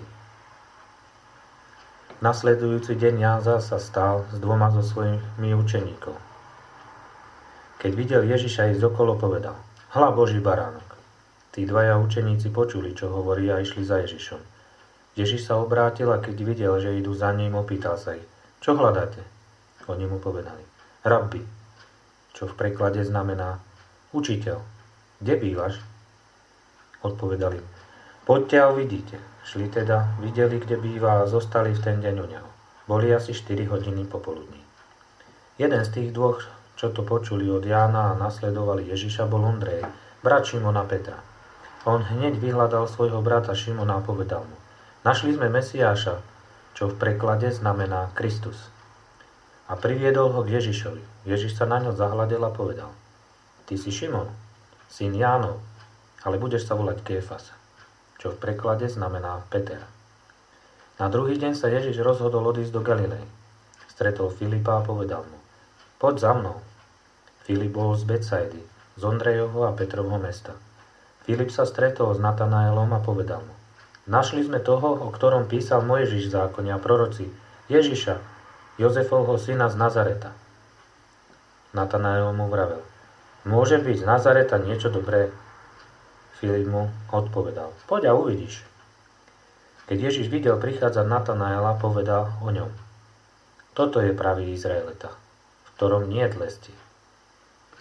Nasledujúci deň Ján sa stál s dvoma zo svojimi učeníkov. Keď videl Ježiša ísť okolo, povedal: Hľa, Boží baránok. Tí dvaja učeníci počuli, čo hovorí, a išli za Ježišom. Ježiš sa obrátil a keď videl, že idú za ním, opýtal sa ich: Čo hľadáte? Oni mu povedali: Rabbi, čo v preklade znamená učiteľ. Kde bývaš? Odpovedali: Poďte a uvidíte. Šli teda, videli, kde býva, a zostali v ten deň u neho. Boli asi štyri hodiny popoludní. Jeden z tých dvoch, čo to počuli od Jána a nasledovali Ježiša, bol Ondrej, brat Šimona Petra. On hneď vyhľadal svojho brata Šimona a povedal mu: Našli sme Mesiáša, čo v preklade znamená Kristus. A priviedol ho k Ježišovi. Ježiš sa na ňo zahľadel a povedal: Ty si Šimon, syn Jánov, ale budeš sa volať Kéfas, čo v preklade znamená Peter. Na druhý deň sa Ježiš rozhodol odísť do Galilei. Stretol Filipa a povedal mu: Poď za mnou. Filip bol z Betsaidy, z Ondrejovho a Petrovho mesta. Filip sa stretol s Natanaelom a povedal mu: Našli sme toho, o ktorom písal Mojžiš v zákone a proroci, Ježiša, Jozefovho syna z Nazareta. Natanael mu vravel: Môže byť z Nazareta niečo dobré? Filip mu odpovedal: Poď a uvidíš. Keď Ježiš videl prichádzať Natanaela, povedal o ňom: Toto je pravý Izraelita, v ktorom nie je lesti.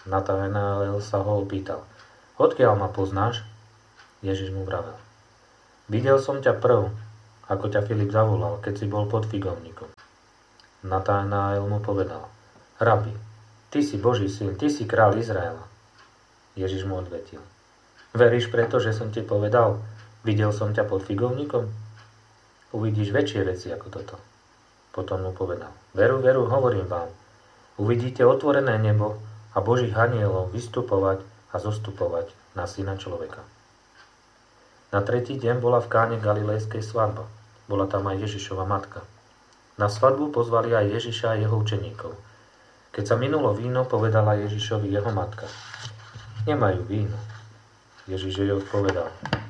Natanael sa ho opýtal: Odkiaľ ma poznáš? Ježiš mu vravel: Videl som ťa prv, ako ťa Filip zavolal, keď si bol pod figovníkom. Natanael mu povedal: Rabi, ty si Boží syn, ty si kráľ Izraela. Ježiš mu odvetil: Veríš preto, že som ti povedal, videl som ťa pod figovníkom? Uvidíš väčšie veci ako toto. Potom mu povedal: Veru, veru, hovorím vám, uvidíte otvorené nebo a Božích anielov vystupovať a zostupovať na syna človeka. Na tretí deň bola v Káne Galilejskej svadba. Bola tam aj Ježišova matka. Na svadbu pozvali aj Ježiša a jeho učeníkov. Keď sa minulo víno, povedala Ježišovi jeho matka: Nemajú víno. Ježiš jej odpovedal: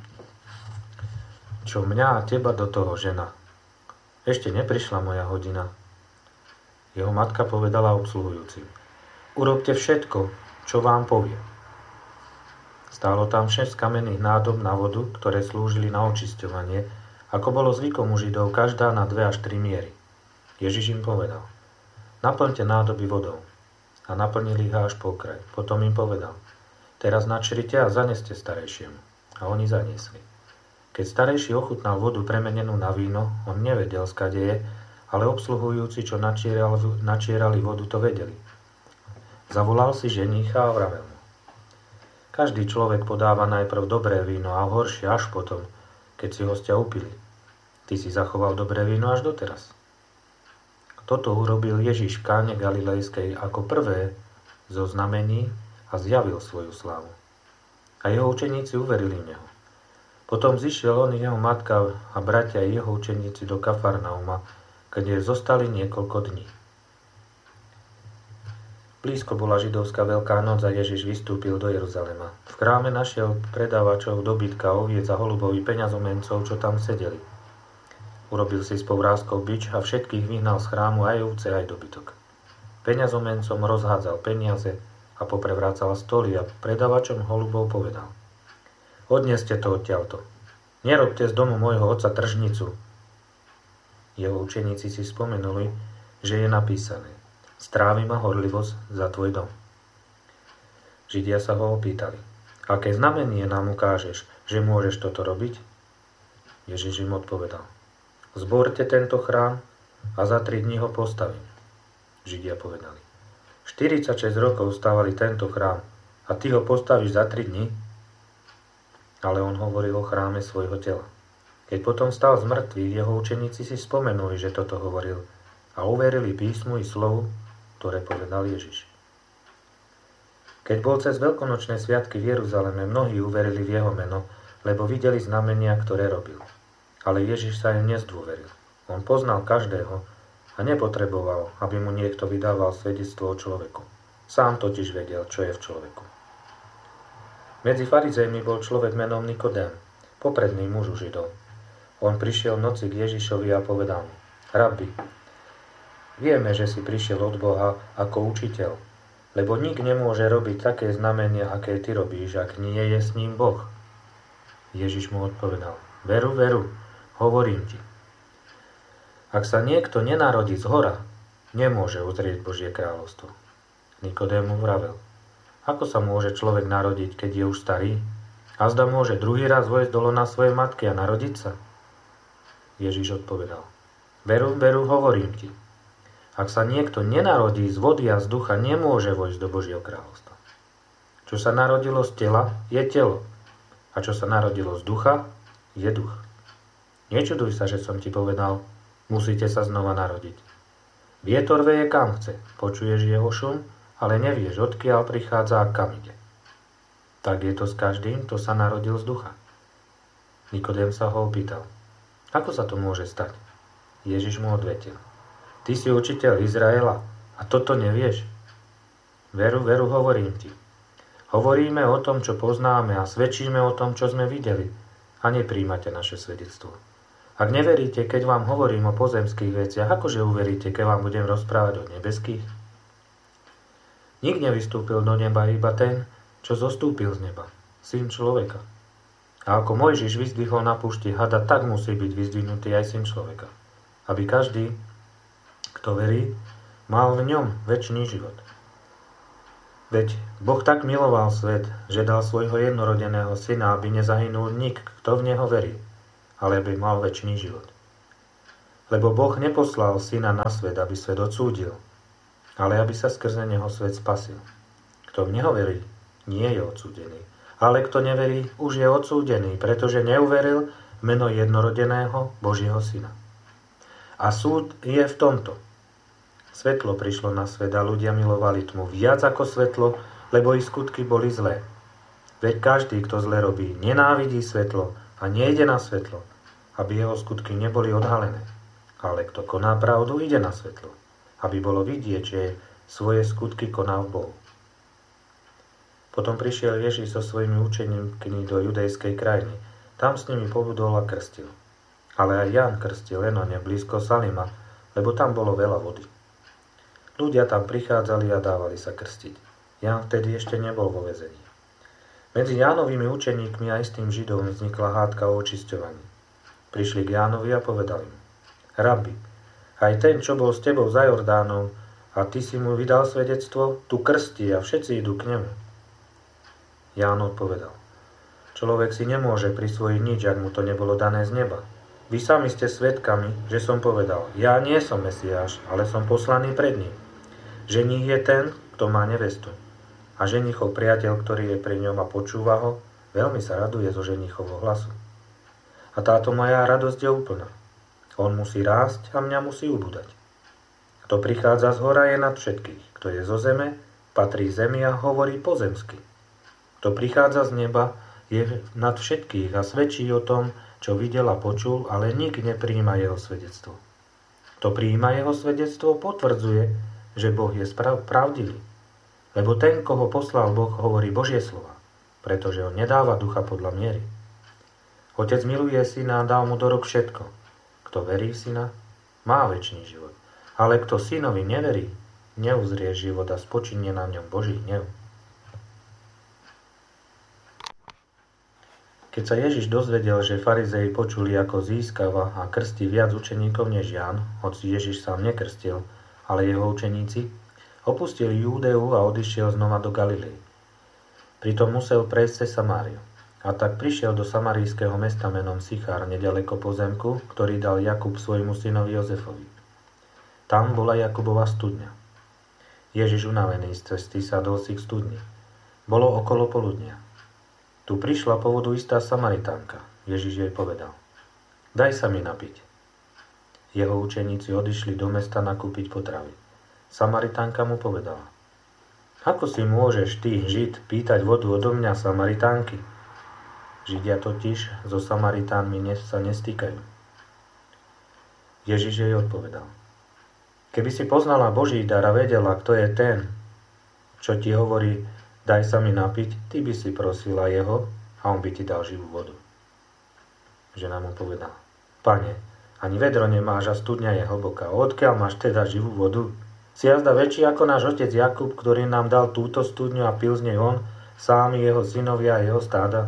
Čo mňa a teba do toho, žena? Ešte neprišla moja hodina. Jeho matka povedala obsluhujúcim: Urobte všetko, čo vám povie. Stálo tam šesť kamenných nádob na vodu, ktoré slúžili na očisťovanie, ako bolo zvykom u Židov, každá na dve až tri miery. Ježiš im povedal: Naplňte nádoby vodou. A naplnili ich až po kraj. Potom im povedal: Teraz načrite a zaneste starejšiemu. A oni zaniesli. Keď starejší ochutnal vodu premenenú na víno, on nevedel, skade je, ale obsluhujúci, čo načierali, načierali vodu, to vedeli. Zavolal si ženícha a vravel mu: Každý človek podáva najprv dobré víno a horšie až potom, keď si hostia upili. Ty si zachoval dobré víno až doteraz. Toto urobil Ježiš v Káne Galilejskej ako prvé zo znamení a zjavil svoju slávu. A jeho učeníci uverili v neho. Potom zišiel on, jeho matka a bratia a jeho učeníci do Kafarnauma, kde zostali niekoľko dní. Blízko bola židovská Veľká noc a Ježiš vystúpil do Jeruzalema. V kráme našiel predávačov dobytka, oviec a holubovi peňazomencov, čo tam sedeli. Urobil si s povrázkou bič a všetkých vyhnal z chrámu, aj ovce, aj dobytok. Peňazomencom rozhádzal peniaze a poprevrácal stoly a predávačom holubov povedal: Odneste to odtiaľto. Nerobte z domu môjho otca tržnicu. Jeho učeníci si spomenuli, že je napísané: Strávi ma horlivosť za tvoj dom. Židia sa ho opýtali: Aké znamenie nám ukážeš, že môžeš toto robiť? Ježiš im odpovedal: Zborte tento chrám a za tri dní ho postavím. Židia povedali: štyridsaťšesť rokov stavali tento chrám a ty ho postavíš za tri dní? Ale on hovoril o chráme svojho tela. Keď potom stal z mŕtvych, jeho učeníci si spomenuli, že toto hovoril a uverili písmu i slovu, ktoré povedal Ježiš. Keď bol cez veľkonočné sviatky v Jeruzaleme, mnohí uverili v jeho meno, lebo videli znamenia, ktoré robil. Ale Ježiš sa im nezdôveril. On poznal každého a nepotreboval, aby mu niekto vydával svedectvo o človeku. Sám totiž vedel, čo je v človeku. Medzi farizejmi bol človek menom Nikodém, popredný muž u Židov. On prišiel v noci k Ježišovi a povedal mu: Rabbi, vieme, že si prišiel od Boha ako učiteľ, lebo nik nemôže robiť také znamenia, aké ty robíš, ak nie je s ním Boh. Ježiš mu odpovedal: Veru, veru, hovorím ti. Ak sa niekto nenarodí zhora, nemôže uzrieť Božie kráľovstvo. Nikodém mu vravel: Ako sa môže človek narodiť, keď je už starý? A zda môže druhý raz vojsť do lona svojej matky a narodiť sa? Ježiš odpovedal: Veru, veru, hovorím ti. Ak sa niekto nenarodí z vody a z ducha, nemôže vojsť do Božieho kráľovstva. Čo sa narodilo z tela, je telo. A čo sa narodilo z ducha, je duch. Nečuduj sa, že som ti povedal: musíte sa znova narodiť. Vietor veje kam chce, počuješ jeho šum, ale nevieš, odkiaľ prichádza a kam ide. Tak je to s každým, kto sa narodil z ducha. Nikodém sa ho opýtal: Ako sa to môže stať? Ježiš mu odvetil: Ty si učiteľ Izraela a toto nevieš? Veru, veru, hovorím ti. Hovoríme o tom, čo poznáme a svedčíme o tom, čo sme videli a nepríjmate naše svedectvo. Ak neveríte, keď vám hovorím o pozemských veciach, akože uveríte, keď vám budem rozprávať o nebeských? Nik nevystúpil do neba, iba ten, čo zostúpil z neba, Syn človeka. A ako Mojžiš vyzdvihol na púšti hada, tak musí byť vyzdvihnutý aj Syn človeka, aby každý, kto verí, mal v ňom večný život. Veď Boh tak miloval svet, že dal svojho jednorodeného syna, aby nezahynul nik, kto v neho verí, ale aby mal večný život. Lebo Boh neposlal syna na svet, aby svet odsúdil, ale aby sa skrze neho svet spasil. Kto v neho verí, nie je odsúdený, ale kto neverí, už je odsúdený, pretože neuveril v meno jednorodeného Božieho syna. A súd je v tomto. Svetlo prišlo na svet a ľudia milovali tmu viac ako svetlo, lebo ich skutky boli zlé. Veď každý, kto zle robí, nenávidí svetlo a nejde na svetlo, aby jeho skutky neboli odhalené. Ale kto koná pravdu, ide na svetlo, aby bolo vidieť, že svoje skutky koná v Bohu. Potom prišiel Ježiš so svojimi učeníkmi do judejskej krajiny. Tam s nimi pobudol a krstil. Ale aj Ján krstil len blízko Salima, lebo tam bolo veľa vody. Ľudia tam prichádzali a dávali sa krstiť. Ján vtedy ešte nebol vo väzení. Medzi Jánovými učeníkmi a istým Židom vznikla hádka o očisťovaní. Prišli k Jánovi a povedali mu: Rabi, aj ten, čo bol s tebou za Jordánom, a ty si mu vydal svedectvo, tu krstí a všetci idú k nemu. Ján odpovedal: Človek si nemôže prisvojiť nič, ak mu to nebolo dané z neba. Vy sami ste svedkami, že som povedal: Ja nie som Mesiáš, ale som poslaný pred ním. Ženích je ten, kto má nevestu. A ženichov priateľ, ktorý je pri ňom a počúva ho, veľmi sa raduje zo ženichovho hlasu. A táto moja radosť je úplná. On musí rásť a mňa musí ubúdať. Kto prichádza z hora, je nad všetkých. Kto je zo zeme, patrí zemi a hovorí pozemsky. Kto prichádza z neba, je nad všetkých a svedčí o tom, čo videl a počul, ale nik neprijíma jeho svedectvo. Kto prijíma jeho svedectvo, potvrdzuje, že Boh je sprav- pravdivý. Lebo ten, koho poslal Boh, hovorí Božie slova, pretože on nedáva ducha podľa miery. Otec miluje syna a dal mu do rúk všetko. Kto verí v syna, má večný život. Ale kto synovi neverí, neuzrie život a spočinie na ňom Boží hnev. Keď sa Ježiš dozvedel, že farizei počuli, ako získava a krstí viac učeníkov než Ján, hoci Ježiš sám nekrstil, ale jeho učeníci, opustil Júdeu a odišiel znova do Galilei. Pritom musel prejsť cez Samáriu. A tak prišiel do samarijského mesta menom Sichár, nedaleko pozemku, ktorý dal Jakub svojmu synovi Jozefovi. Tam bola Jakubova studňa. Ježiš unavený z cesty sadol si k studni. Bolo okolo poludnia. Tu prišla po vodu istá Samaritánka. Ježiš jej povedal: Daj sa mi napiť. Jeho učeníci odišli do mesta nakúpiť potravy. Samaritánka mu povedala: Ako si môžeš ty, Žid, pýtať vodu odo mňa, Samaritánky? Židia totiž so Samaritánmi sa nestýkajú. Ježiš jej odpovedal: Keby si poznala Boží dar a vedela, kto je ten, čo ti hovorí, daj sa mi napiť, ty by si prosila jeho a on by ti dal živú vodu. Žena mu povedala: Pane, ani vedro nemáš a studňa je hlboká. Odkiaľ máš teda živú vodu? Si jazda väčší ako náš otec Jakub, ktorý nám dal túto studňu a pil z nej on, sám jeho synovia a jeho stáda?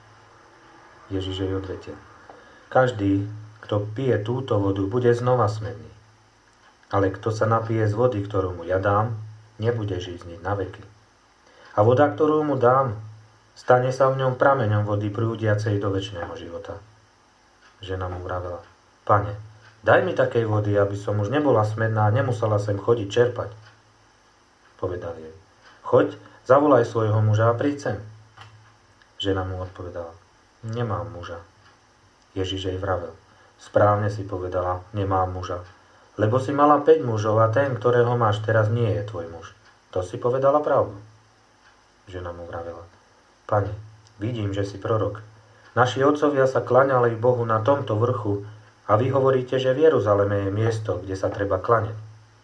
Ježiš jej odvetil: Každý, kto pije túto vodu, bude znova smedný. Ale kto sa napije z vody, ktorú mu ja dám, nebude žízniť na veky. A voda, ktorú mu dám, stane sa v ňom prameňom vody prúdiacej do večného života. Žena mu vravela: Pane, daj mi takej vody, aby som už nebola smedná a nemusela sem chodiť čerpať. Povedal jej: Choď, zavolaj svojho muža a príď sem. Žena mu odpovedala: Nemám muža. Ježiš jej vravel: Správne si povedala, nemám muža. Lebo si mala päť mužov a ten, ktorého máš teraz, nie je tvoj muž. To si povedala pravdu. Žena mu vravela: Pane, vidím, že si prorok. Naši otcovia sa klaňali Bohu na tomto vrchu a vy hovoríte, že v Jeruzaleme je miesto, kde sa treba klaňať.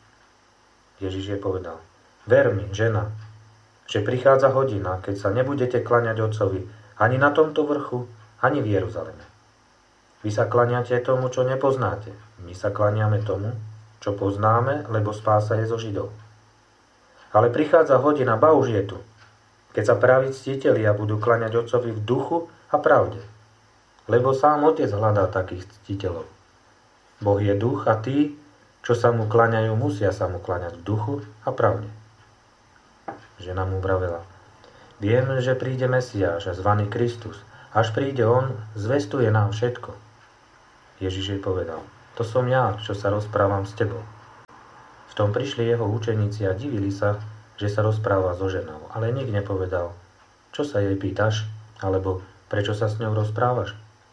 Ježiš jej povedal: Ver mi, žena, že prichádza hodina, keď sa nebudete klaňať otcovi ani na tomto vrchu, ani v Jeruzaleme. Vy sa klaňate tomu, čo nepoznáte. My sa klaňame tomu, čo poznáme, lebo spása je zo Židov. Ale prichádza hodina, ba už je tu, keď sa praví ctitelia budú klaňať otcovi v duchu a pravde. Lebo sám otec hľadá takých ctiteľov. Boh je duch a tí, čo sa mu klaňajú, musia sa mu klaňať v duchu a pravde. Žena mu vravela: Viem, že príde Mesiáš, zvaný Kristus. Až príde on, zvestuje nám všetko. Ježiš jej povedal: To som ja, čo sa rozprávam s tebou. V tom prišli jeho učeníci a divili sa, že sa rozpráva so ženou, ale nik nepovedal: Čo sa jej pýtaš? Alebo prečo sa s ňou rozprávaš?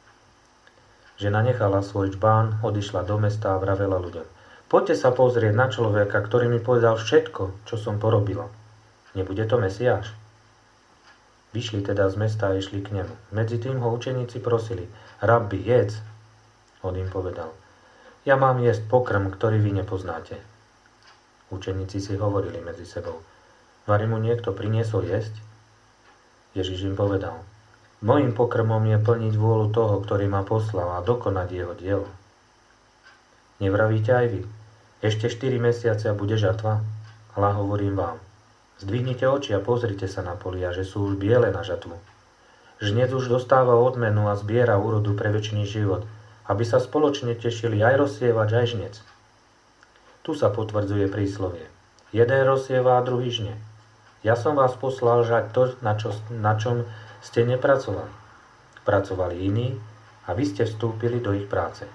Žena nechala svoj čbán, odišla do mesta a vravela ľuďom: Poďte sa pozrieť na človeka, ktorý mi povedal všetko, čo som porobila. Nebude to Mesiáš? Vyšli teda z mesta a išli k nemu. Medzi tým ho učeníci prosili: Rabbi, jedz. On im povedal: Ja mám jesť pokrm, ktorý vy nepoznáte. Učeníci si hovorili medzi sebou: Vari mu niekto priniesol jesť? Ježiš im povedal: Mojím pokrmom je plniť vôľu toho, ktorý ma poslal, a dokonať jeho dielo. Nevravíte aj vy: Ešte štyri mesiace a bude žatva? Ale hovorím vám: Zdvihnite oči a pozrite sa na polia, že sú už biele na žatvu. Žnec už dostáva odmenu a zbiera úrodu pre večný život, aby sa spoločne tešili aj rozsievač, aj žnec. Tu sa potvrdzuje príslovie: Jeden rozsieva a druhý žne. Ja som vás poslal žať to, na, čo, na čom ste nepracovali. Pracovali iní a vy ste vstúpili do ich práce.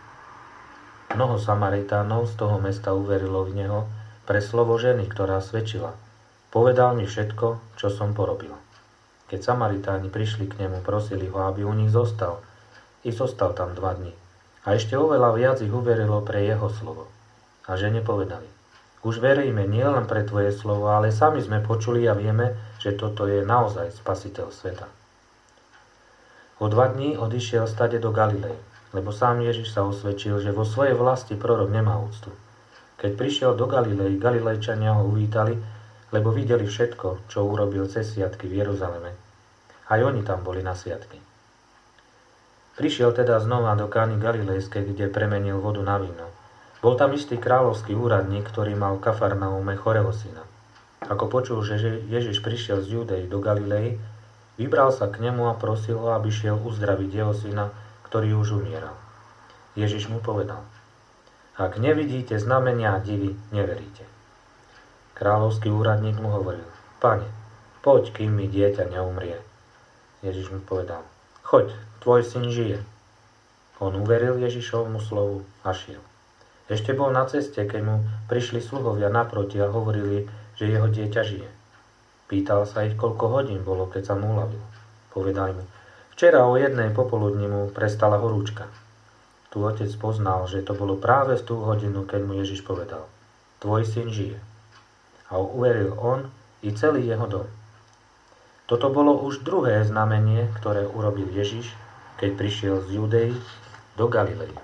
Mnoho Samaritánov z toho mesta uverilo v neho pre slovo ženy, ktorá svedčila: Povedal mi všetko, čo som porobila. Keď Samaritáni prišli k nemu, prosili ho, aby u nich zostal. I zostal tam dva dni. A ešte oveľa viac ich uverilo pre jeho slovo. A žene povedali: Už veríme nielen pre tvoje slovo, ale sami sme počuli a vieme, že toto je naozaj spasiteľ sveta. O dva dní odišiel stade do Galilei, lebo sám Ježiš sa osvedčil, že vo svojej vlasti prorok nemá úctu. Keď prišiel do Galilei, Galilejčania ho uvítali, lebo videli všetko, čo urobil cez sviatky v Jeruzaleme. Aj oni tam boli na sviatky. Prišiel teda znova do Kány Galilejskej, kde premenil vodu na víno. Bol tam istý kráľovský úradník, ktorý mal v Kafarnaume chorého syna. Ako počul, že Ježiš prišiel z Judei do Galilei, vybral sa k nemu a prosil ho, aby šiel uzdraviť jeho syna, ktorý už umieral. Ježiš mu povedal: Ak nevidíte znamenia a divy, neveríte. Kráľovský úradník mu hovoril: Pane, poď, kým mi dieťa neumrie. Ježiš mu povedal: Choď, tvoj syn žije. On uveril Ježišovmu slovu a šiel. Ešte bol na ceste, keď mu prišli sluhovia naproti a hovorili, že jeho dieťa žije. Pýtal sa ich, koľko hodín bolo, keď sa mu uľavil. Povedali mu: Včera o jednej popoludní mu prestala horúčka. Tu otec poznal, že to bolo práve v tú hodinu, keď mu Ježiš povedal: Tvoj syn žije. A uveril on i celý jeho dom. Toto bolo už druhé znamenie, ktoré urobil Ježiš, keď prišiel z Judei do Galilei.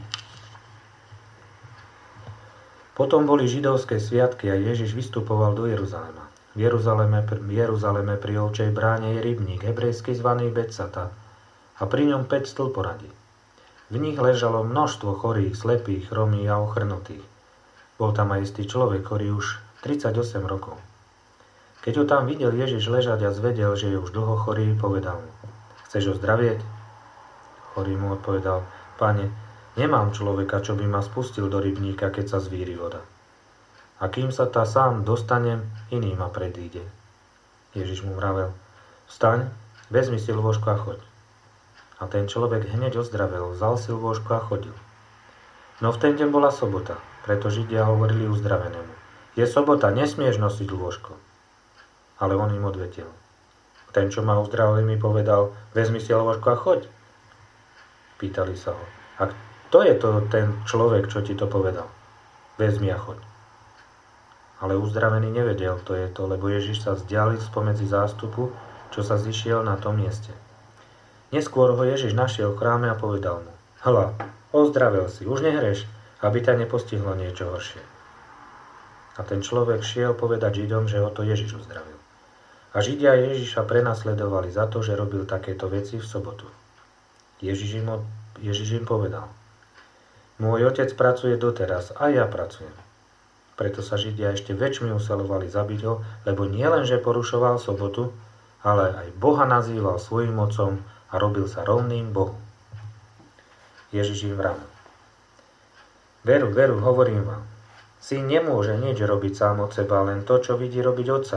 Potom boli židovské sviatky a Ježiš vystupoval do Jeruzalema. V Jeruzaleme, v Jeruzaleme pri ovčej bráne je rybník, hebrejsky zvaný Betsata, a pri ňom päť stĺporadí. V nich ležalo množstvo chorých, slepých, chromých a ochrnutých. Bol tam aj istý človek, ktorý už tridsaťosem rokov. Keď ho tam videl Ježiš ležať a zvedel, že je už dlho chorý, povedal mu: Chceš ozdravieť? Chorý mu odpovedal: Pane, nemám človeka, čo by ma spustil do rybníka, keď sa zvíri voda. A kým sa tá sám dostanem, iný ma predíde. Ježiš mu vravel: Vstaň, vezmi si lôžko a choď. A ten človek hneď ozdravel, vzal si lôžko a chodil. No v ten deň bola sobota, preto Židia hovorili uzdravenému: Je sobota, nesmieš nosiť lôžko. Ale on im odvetil: Ten, čo ma uzdravil, mi povedal: Vezmi si lôžko a choď. Pýtali sa ho: A kto je to ten človek, čo ti to povedal? Vezmi a choď. Ale uzdravený nevedel, kto je to, lebo Ježiš sa vzdialil spomedzi zástupu, čo sa zišiel na tom mieste. Neskôr ho Ježiš našiel v chráme a povedal mu: Hľa, ozdravel si, už nehreš, aby ťa nepostihlo niečo horšie. A ten človek šiel povedať Židom, že ho to Ježiš uzdravil. A Židia Ježiša prenasledovali za to, že robil takéto veci v sobotu. Ježiš im, Ježiš im povedal: Môj otec pracuje doteraz a ja pracujem. Preto sa Židia ešte väčšmi usilovali zabiť ho, lebo nielenže porušoval sobotu, ale aj Boha nazýval svojím otcom a robil sa rovným Bohu. Ježiš im vravel: Veru, veru, hovorím vám, syn nemôže nič robiť sám od seba, len to, čo vidí robiť otca.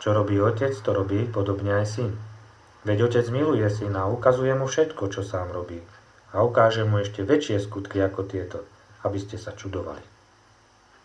Čo robí otec, to robí podobne aj syn. Veď otec miluje syna a ukazuje mu všetko, čo sám robí. A ukáže mu ešte väčšie skutky ako tieto, aby ste sa čudovali.